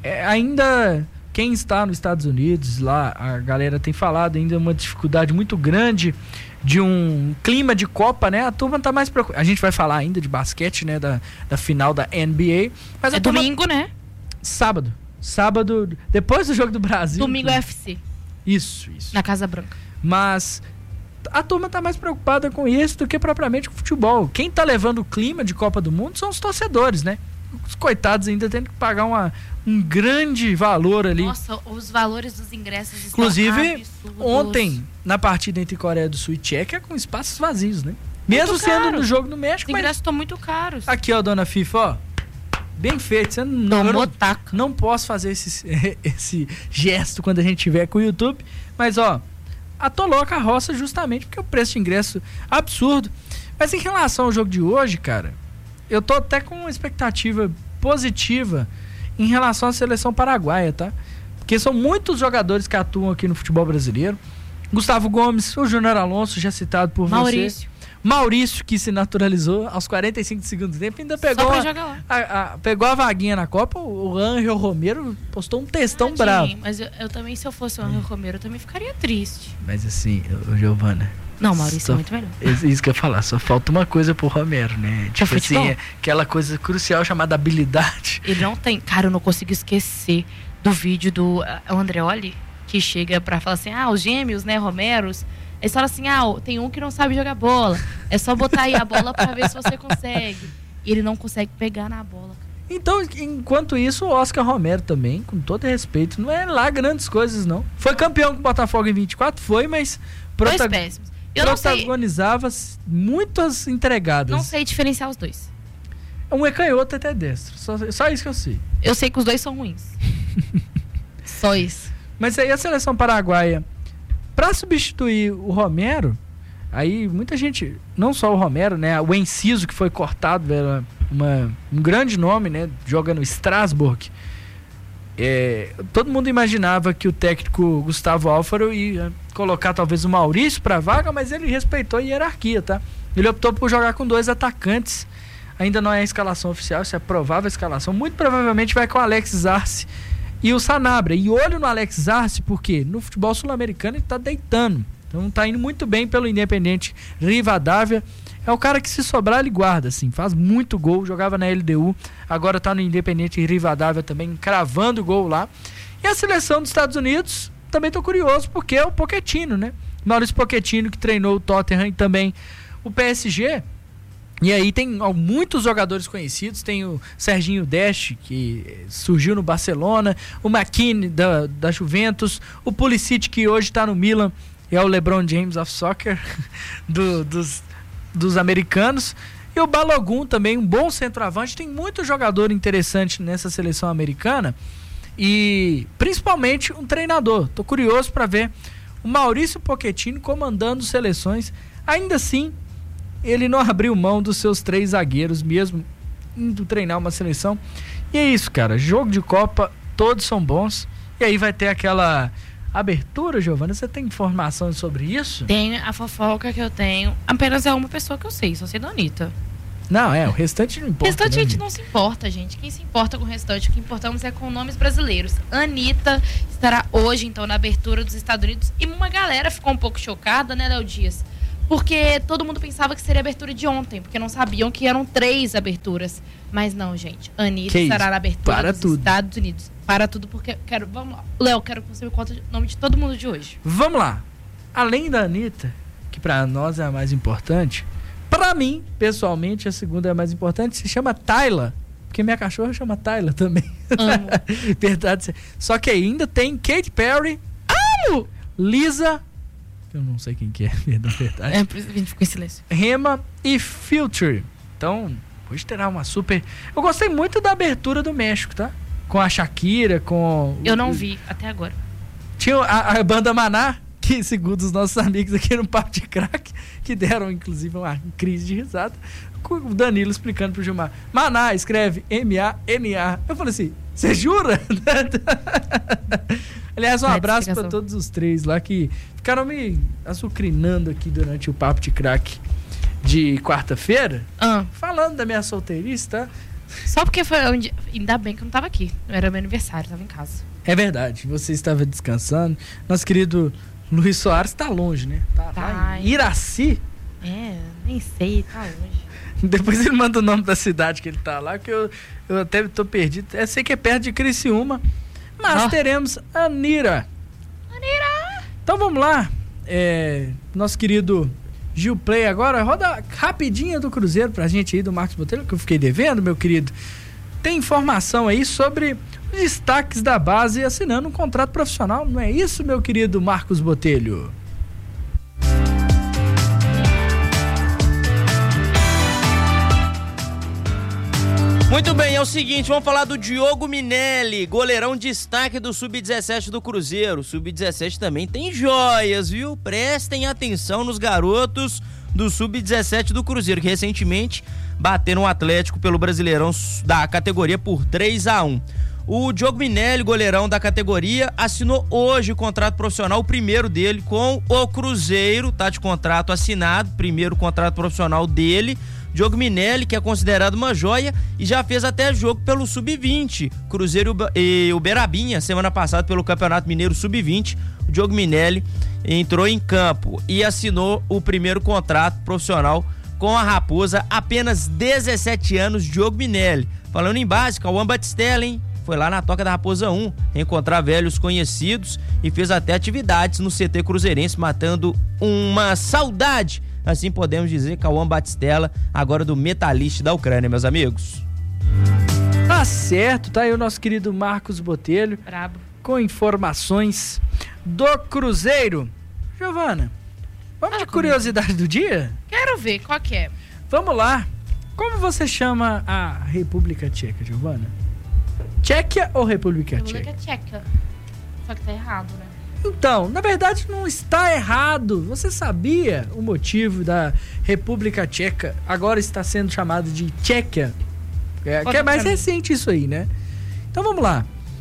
Speaker 1: ainda quem está nos Estados Unidos, lá, a galera tem falado ainda uma dificuldade muito grande de um clima de Copa, né? A turma tá mais preocupada. A gente vai falar ainda de basquete, né? Da final da NBA. Mas
Speaker 2: é domingo, né?
Speaker 1: Sábado, depois do jogo do Brasil.
Speaker 2: Domingo é UFC.
Speaker 1: Isso.
Speaker 2: Na Casa Branca.
Speaker 1: Mas... a turma tá mais preocupada com isso do que propriamente com o futebol. Quem tá levando o clima de Copa do Mundo são os torcedores, né? Os coitados ainda têm que pagar um grande valor ali.
Speaker 2: Nossa, os valores dos ingressos estão
Speaker 1: inclusive,
Speaker 2: absurdos.
Speaker 1: Ontem, na partida entre Coreia do Sul e Tchequia, com espaços vazios, né? Mesmo
Speaker 2: muito
Speaker 1: sendo
Speaker 2: caro.
Speaker 1: No jogo no México.
Speaker 2: Os ingressos estão muito caros.
Speaker 1: Aqui, ó, dona FIFA, ó. Bem feito. Você não posso fazer esse gesto quando a gente tiver com o YouTube. Mas, ó, atolou a carroça justamente porque o preço de ingresso é absurdo. Mas em relação ao jogo de hoje, cara, eu tô até com uma expectativa positiva em relação à seleção paraguaia, tá? Porque são muitos jogadores que atuam aqui no futebol brasileiro. Gustavo Gomes, o Júnior Alonso, já citado por você. Maurício, que se naturalizou aos 45 de segundo tempo, ainda pegou pegou a vaguinha na Copa. O Ángel Romero postou um textão bravo.
Speaker 2: Mas eu também, se eu fosse o Ángel Romero, eu também ficaria triste.
Speaker 1: Mas assim, Giovana...
Speaker 2: Não, Maurício é muito melhor.
Speaker 1: Isso que eu ia falar, só falta uma coisa pro Romero, né? Tipo assim, aquela coisa crucial chamada habilidade.
Speaker 2: Ele não tem... Cara, eu não consigo esquecer do vídeo do Andreoli, que chega pra falar assim, os gêmeos, né, Romeros... Eles falam assim, tem um que não sabe jogar bola. É só botar aí a bola pra ver se você consegue. E ele não consegue pegar na bola.
Speaker 1: Então, enquanto isso, o Oscar Romero também, com todo respeito, não é lá grandes coisas, não. Foi campeão com o Botafogo em 24, mas...
Speaker 2: Dois péssimos.
Speaker 1: protagonizava muitas entregadas.
Speaker 2: Não sei diferenciar os dois.
Speaker 1: Um é canhoto, até destro. Só isso que eu sei.
Speaker 2: Eu sei que os dois são ruins. Só isso.
Speaker 1: Mas aí a seleção paraguaia, para substituir o Romero, aí muita gente, não só o Romero, né? O Enciso, que foi cortado, era um grande nome, né? Joga no Strasbourg. Todo mundo imaginava que o técnico Gustavo Alfaro ia colocar talvez o Maurício para a vaga, mas ele respeitou a hierarquia, tá? Ele optou por jogar com 2 atacantes. Ainda não é a escalação oficial, isso é a provável escalação. Muito provavelmente vai com o Alex Arce e o Sanabria. E olho no Alex Arce, porque no futebol sul-americano ele tá deitando. Então tá indo muito bem pelo Independiente Rivadavia. É o cara que, se sobrar, ele guarda, assim. Faz muito gol, jogava na LDU. Agora tá no Independiente Rivadavia também, cravando gol lá. E a seleção dos Estados Unidos, também tô curioso, porque é o Pochettino, né? Maurício Pochettino, que treinou o Tottenham e também o PSG. E aí tem muitos jogadores conhecidos. Tem o Serginho Dest, que surgiu no Barcelona, o McKinney da Juventus, o Pulisic, que hoje está no Milan, e é o LeBron James of Soccer dos americanos, e o Balogun também, um bom centroavante. Tem muito jogador interessante nessa seleção americana, e principalmente um treinador. Tô curioso para ver o Maurício Pochettino comandando seleções. Ainda assim, ele não abriu mão dos seus 3 zagueiros, mesmo indo treinar uma seleção. E é isso, cara. Jogo de Copa, todos são bons. E aí vai ter aquela abertura, Giovana. Você tem informações sobre isso?
Speaker 2: Tem a fofoca que eu tenho. Apenas é uma pessoa que eu sei, só sei da Anitta.
Speaker 1: Não, o restante não importa.
Speaker 2: O restante a gente não se importa, gente. Quem se importa com o restante? O que importamos é com nomes brasileiros. Anitta estará hoje, então, na abertura dos Estados Unidos. E uma galera ficou um pouco chocada, né, Léo Dias? Porque todo mundo pensava que seria a abertura de ontem, porque não sabiam que eram 3 aberturas. Mas não, gente. Anitta estará na abertura dos Estados Unidos. Para tudo, porque vamos lá. Léo, quero que você me conte o nome de todo mundo de hoje.
Speaker 1: Vamos lá. Além da Anitta, que pra nós é a mais importante, pra mim, pessoalmente, a segunda é a mais importante, se chama Tayla. Porque minha cachorra chama Tayla também.
Speaker 2: Amo.
Speaker 1: Verdade. Só que ainda tem Katy Perry, Lisa, eu não sei quem que é, verdade.
Speaker 2: Por isso que a gente ficou em silêncio.
Speaker 1: Rema e Future. Então, hoje terá uma super... Eu gostei muito da abertura do México, tá? Com a Shakira, com...
Speaker 2: Eu não vi, até agora.
Speaker 1: Tinha a banda Maná, que segundo os nossos amigos aqui no Papo de Crack, que deram inclusive uma crise de risada, com o Danilo explicando pro Gilmar. Maná escreve M-A-N-A. Eu falei assim, você jura? Aliás, um abraço para todos os 3 lá que ficaram me açucrinando aqui durante o Papo de Crack de quarta-feira, falando da minha solteirice, tá?
Speaker 2: Só porque foi onde... Ainda bem que eu não tava aqui. Não era meu aniversário, tava em casa.
Speaker 1: É verdade, você estava descansando. Nosso querido Luiz Soares tá longe, né? Tá lá em Iraci.
Speaker 2: Nem sei, tá longe.
Speaker 1: Depois ele manda o nome da cidade que ele tá lá, que eu até tô perdido. Eu sei que é perto de Criciúma, mas teremos Anira. Então vamos lá. Nosso querido Gil Play agora, roda rapidinha do Cruzeiro pra gente aí, do Marcos Botelho, que eu fiquei devendo, meu querido. Tem informação aí sobre os destaques da base assinando um contrato profissional, não é isso, meu querido Marcos Botelho?
Speaker 4: Muito bem, é o seguinte, vamos falar do Diogo Minelli, goleirão destaque do Sub-17 do Cruzeiro. Sub-17 também tem joias, viu? Prestem atenção nos garotos do Sub-17 do Cruzeiro, que recentemente bateram o Atlético pelo Brasileirão da categoria por 3-1. O Diogo Minelli, goleirão da categoria, assinou hoje o contrato profissional, o primeiro dele com o Cruzeiro, tá de contrato assinado, primeiro contrato profissional dele. Diogo Minelli, que é considerado uma joia e já fez até jogo pelo Sub-20, Cruzeiro e Uberabinha, semana passada pelo Campeonato Mineiro Sub-20. O Diogo Minelli entrou em campo e assinou o primeiro contrato profissional com a Raposa, apenas 17 anos, Diogo Minelli. Falando em base, Cauã Batistella, hein? Foi lá na Toca da Raposa 1, encontrar velhos conhecidos e fez até atividades no CT Cruzeirense, matando uma saudade, assim podemos dizer, Cauã Batistella, agora do Metalist da Ucrânia, meus amigos.
Speaker 1: Tá certo, tá aí o nosso querido Marcos Botelho,
Speaker 2: brabo,
Speaker 1: com informações do Cruzeiro. Giovana, Vamos de curiosidade do dia?
Speaker 2: Quero ver, qual que é?
Speaker 1: Vamos lá. Como você chama a República Tcheca, Giovana? Tchequia ou República Tcheca?
Speaker 2: República Tcheca. Só que tá errado, né?
Speaker 1: Então, na verdade não está errado. Você sabia o motivo da República Tcheca agora está sendo chamada de Tchequia? Que é mais recente isso aí, né? Então vamos lá.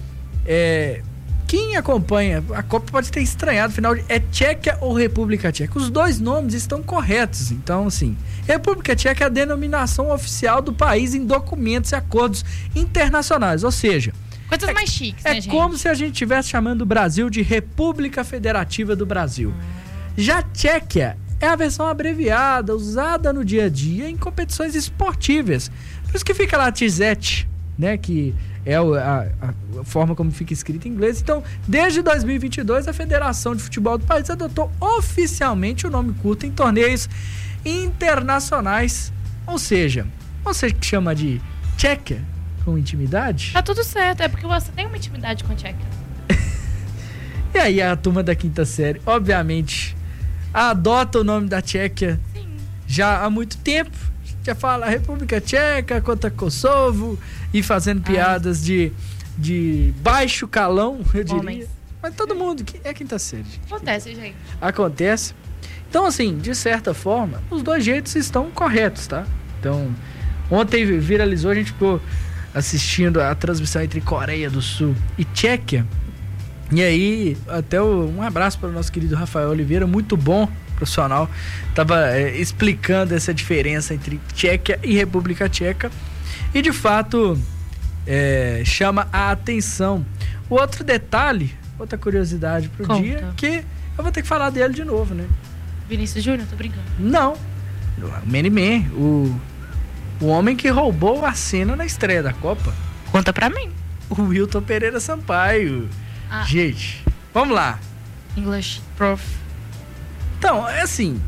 Speaker 1: Quem acompanha a Copa pode ter estranhado, afinal, é Tchequia ou República Tcheca? Os dois nomes estão corretos. Então, assim, República Tcheca é a denominação oficial do país em documentos e acordos internacionais, ou seja...
Speaker 2: Coisas mais chiques, né, gente?
Speaker 1: É como se a gente estivesse chamando o Brasil de República Federativa do Brasil. Já Tchequia é a versão abreviada, usada no dia a dia em competições esportivas. Por isso que fica lá TZET, né, que é a forma como fica escrito em inglês. Então, desde 2022, a Federação de Futebol do país adotou oficialmente o nome curto em torneios internacionais. Ou seja, você que chama de Tchequia com intimidade...
Speaker 2: Tá tudo certo, é porque você tem uma intimidade com a Tchequia.
Speaker 1: E aí a turma da quinta série, obviamente, adota o nome da Tchequia já há muito tempo. Já fala República Tcheca contra Kosovo e fazendo piadas de baixo calão, eu diria. Mas todo mundo, é quinta série.
Speaker 2: Acontece, gente.
Speaker 1: Acontece. Então, assim, de certa forma, os dois jeitos estão corretos, tá? Então, ontem viralizou, a gente ficou assistindo a transmissão entre Coreia do Sul e Tchequia. E aí, até um abraço para o nosso querido Rafael Oliveira, muito bom, profissional, estava explicando essa diferença entre Tchequia e República Tcheca. E de fato, chama a atenção. O outro detalhe, outra curiosidade pro dia, que eu vou ter que falar dele de novo, né?
Speaker 2: Vinícius Júnior, tô brincando.
Speaker 1: Não, o Man-Man, o homem que roubou a cena na estreia da Copa.
Speaker 2: Conta pra mim.
Speaker 1: O Wilton Pereira Sampaio. Gente, vamos lá.
Speaker 2: English, prof.
Speaker 1: Então, é assim,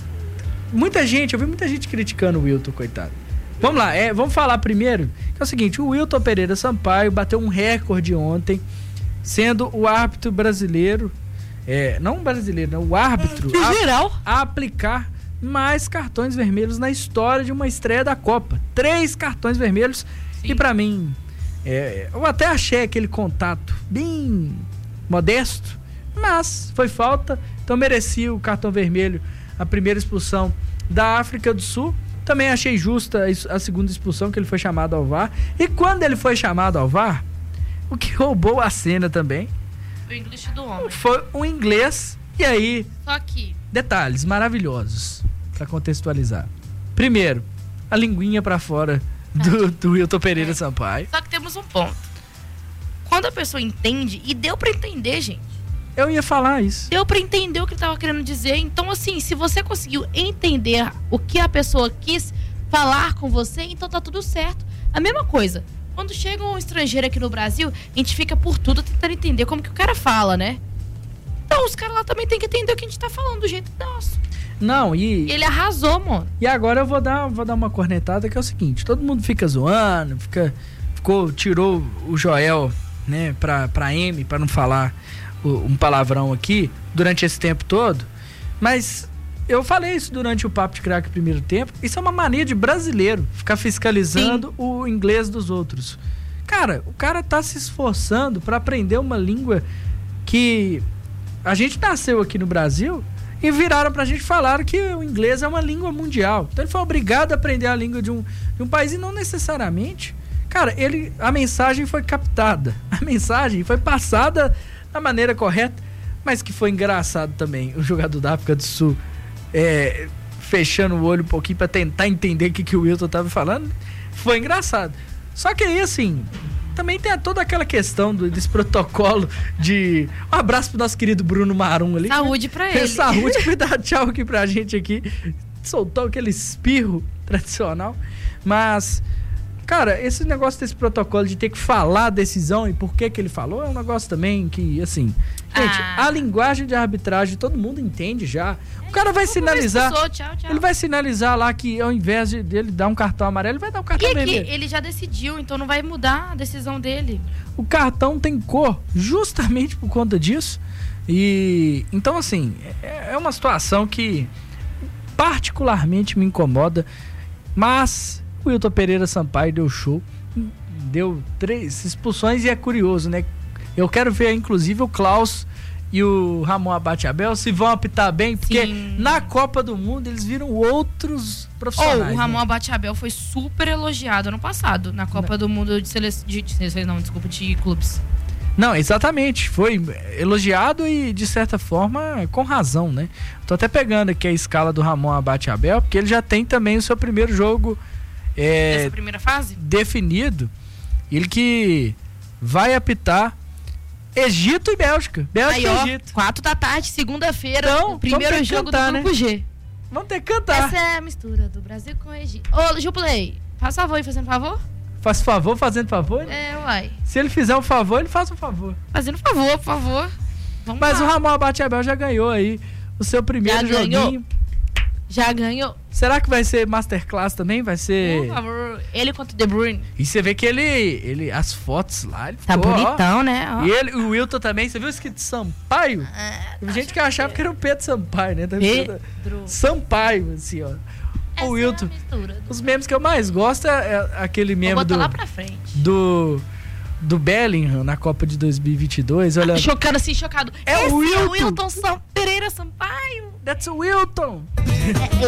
Speaker 1: eu vi muita gente criticando o Wilton, coitado. Vamos lá, vamos falar primeiro, que é o seguinte, o Wilton Pereira Sampaio bateu um recorde ontem, sendo o árbitro brasileiro, não brasileiro, não, o árbitro a aplicar mais cartões vermelhos na história de uma estreia da Copa. 3 cartões vermelhos. Sim. E pra mim, eu até achei aquele contato bem modesto, mas foi falta, então merecia o cartão vermelho, a primeira expulsão da África do Sul. Também achei justa a segunda expulsão, que ele foi chamado ao VAR. E quando ele foi chamado ao VAR, o que roubou a cena também
Speaker 2: o inglês do homem
Speaker 1: foi o inglês. E aí,
Speaker 2: só que
Speaker 1: detalhes maravilhosos pra contextualizar. Primeiro, a linguinha pra fora do Wilton Pereira Sampaio.
Speaker 2: Só que temos um ponto. Quando a pessoa entende, e deu pra entender, gente.
Speaker 1: Eu ia falar isso.
Speaker 2: Deu pra entender o que ele tava querendo dizer. Então, assim, se você conseguiu entender o que a pessoa quis falar com você, então tá tudo certo. A mesma coisa. Quando chega um estrangeiro aqui no Brasil, a gente fica por tudo tentando entender como que o cara fala, né? Então, os caras lá também tem que entender o que a gente tá falando do jeito nosso.
Speaker 1: Não, e
Speaker 2: ele arrasou, mano.
Speaker 1: E agora eu vou dar uma cornetada, que é o seguinte, todo mundo fica zoando, tirou o Joel, né, pra M, pra não falar um palavrão aqui, durante esse tempo todo, mas eu falei isso durante o Papo de Craque primeiro tempo, isso é uma mania de brasileiro, ficar fiscalizando o inglês dos outros. Cara, o cara tá se esforçando pra aprender uma língua que a gente nasceu aqui no Brasil e viraram pra gente falar que o inglês é uma língua mundial. Então ele foi obrigado a aprender a língua de um país, e não necessariamente. Cara, a mensagem foi captada, a mensagem foi passada da maneira correta, mas que foi engraçado também o jogador da África do Sul fechando o olho um pouquinho pra tentar entender o que o Wilton tava falando. Foi engraçado. Só que aí, assim, também tem toda aquela questão desse protocolo de... Um abraço pro nosso querido Bruno Marum ali.
Speaker 2: Saúde pra ele.
Speaker 1: Saúde, pra dar tchau aqui pra gente aqui. Soltou aquele espirro tradicional. Mas, Cara, esse negócio desse protocolo de ter que falar a decisão e por que ele falou é um negócio também que, assim... Gente, a linguagem de arbitragem todo mundo entende já. O cara vai sinalizar...
Speaker 2: Tchau.
Speaker 1: Ele vai sinalizar lá que ao invés dele dar um cartão amarelo, ele vai dar um cartão vermelho.
Speaker 2: Ele já decidiu, então não vai mudar a decisão dele.
Speaker 1: O cartão tem cor justamente por conta disso. E então, assim, é uma situação que particularmente me incomoda, mas o Wilton Pereira Sampaio deu show, deu 3 expulsões e é curioso, né? Eu quero ver, inclusive, o Klaus e o Ramon Abate-Abel se vão apitar bem, porque na Copa do Mundo eles viram outros profissionais.
Speaker 2: O Ramon Abate-Abel foi super elogiado ano passado, na Copa do Mundo de clubes.
Speaker 1: Não, exatamente. Foi elogiado e, de certa forma, com razão, né? Tô até pegando aqui a escala do Ramon Abate-Abel, porque ele já tem também o seu primeiro jogo
Speaker 2: essa primeira fase?
Speaker 1: Definido. Ele que vai apitar Egito e Bélgica. Bélgica e Egito.
Speaker 2: 4 da tarde, segunda-feira,
Speaker 1: então,
Speaker 2: primeiro jogo
Speaker 1: cantar,
Speaker 2: do Grupo G.
Speaker 1: Vamos ter que cantar.
Speaker 2: Essa é a mistura do Brasil com o Egito. Ô, Juplay, faz favor aí, fazendo favor?
Speaker 1: Faz favor, fazendo favor?
Speaker 2: Uai.
Speaker 1: Se ele fizer um favor, ele faz um favor.
Speaker 2: Fazendo favor, por favor. Vamos
Speaker 1: Mas
Speaker 2: lá.
Speaker 1: o Ramon Abate-Abel já ganhou aí o seu primeiro joguinho.
Speaker 2: Já ganhou.
Speaker 1: Será que vai ser Masterclass também? Vai ser...
Speaker 2: Por favor, ele contra o De Bruyne.
Speaker 1: E você vê que ele as fotos lá, ele
Speaker 2: tá
Speaker 1: ficou,
Speaker 2: bonitão, né?
Speaker 1: Ó. E o Wilton também, você viu escrito Sampaio? Tem gente que achava que era o Pedro Sampaio, né?
Speaker 2: Pedro
Speaker 1: Sampaio, assim, ó. O Wilton. Os memes que eu mais gosto é aquele meme
Speaker 2: lá pra frente.
Speaker 1: do Bellingham na Copa de 2022. Olha.
Speaker 2: Chocado assim, chocado.
Speaker 1: É o Wilton.
Speaker 2: Pereira Sampaio.
Speaker 1: That's o Wilton.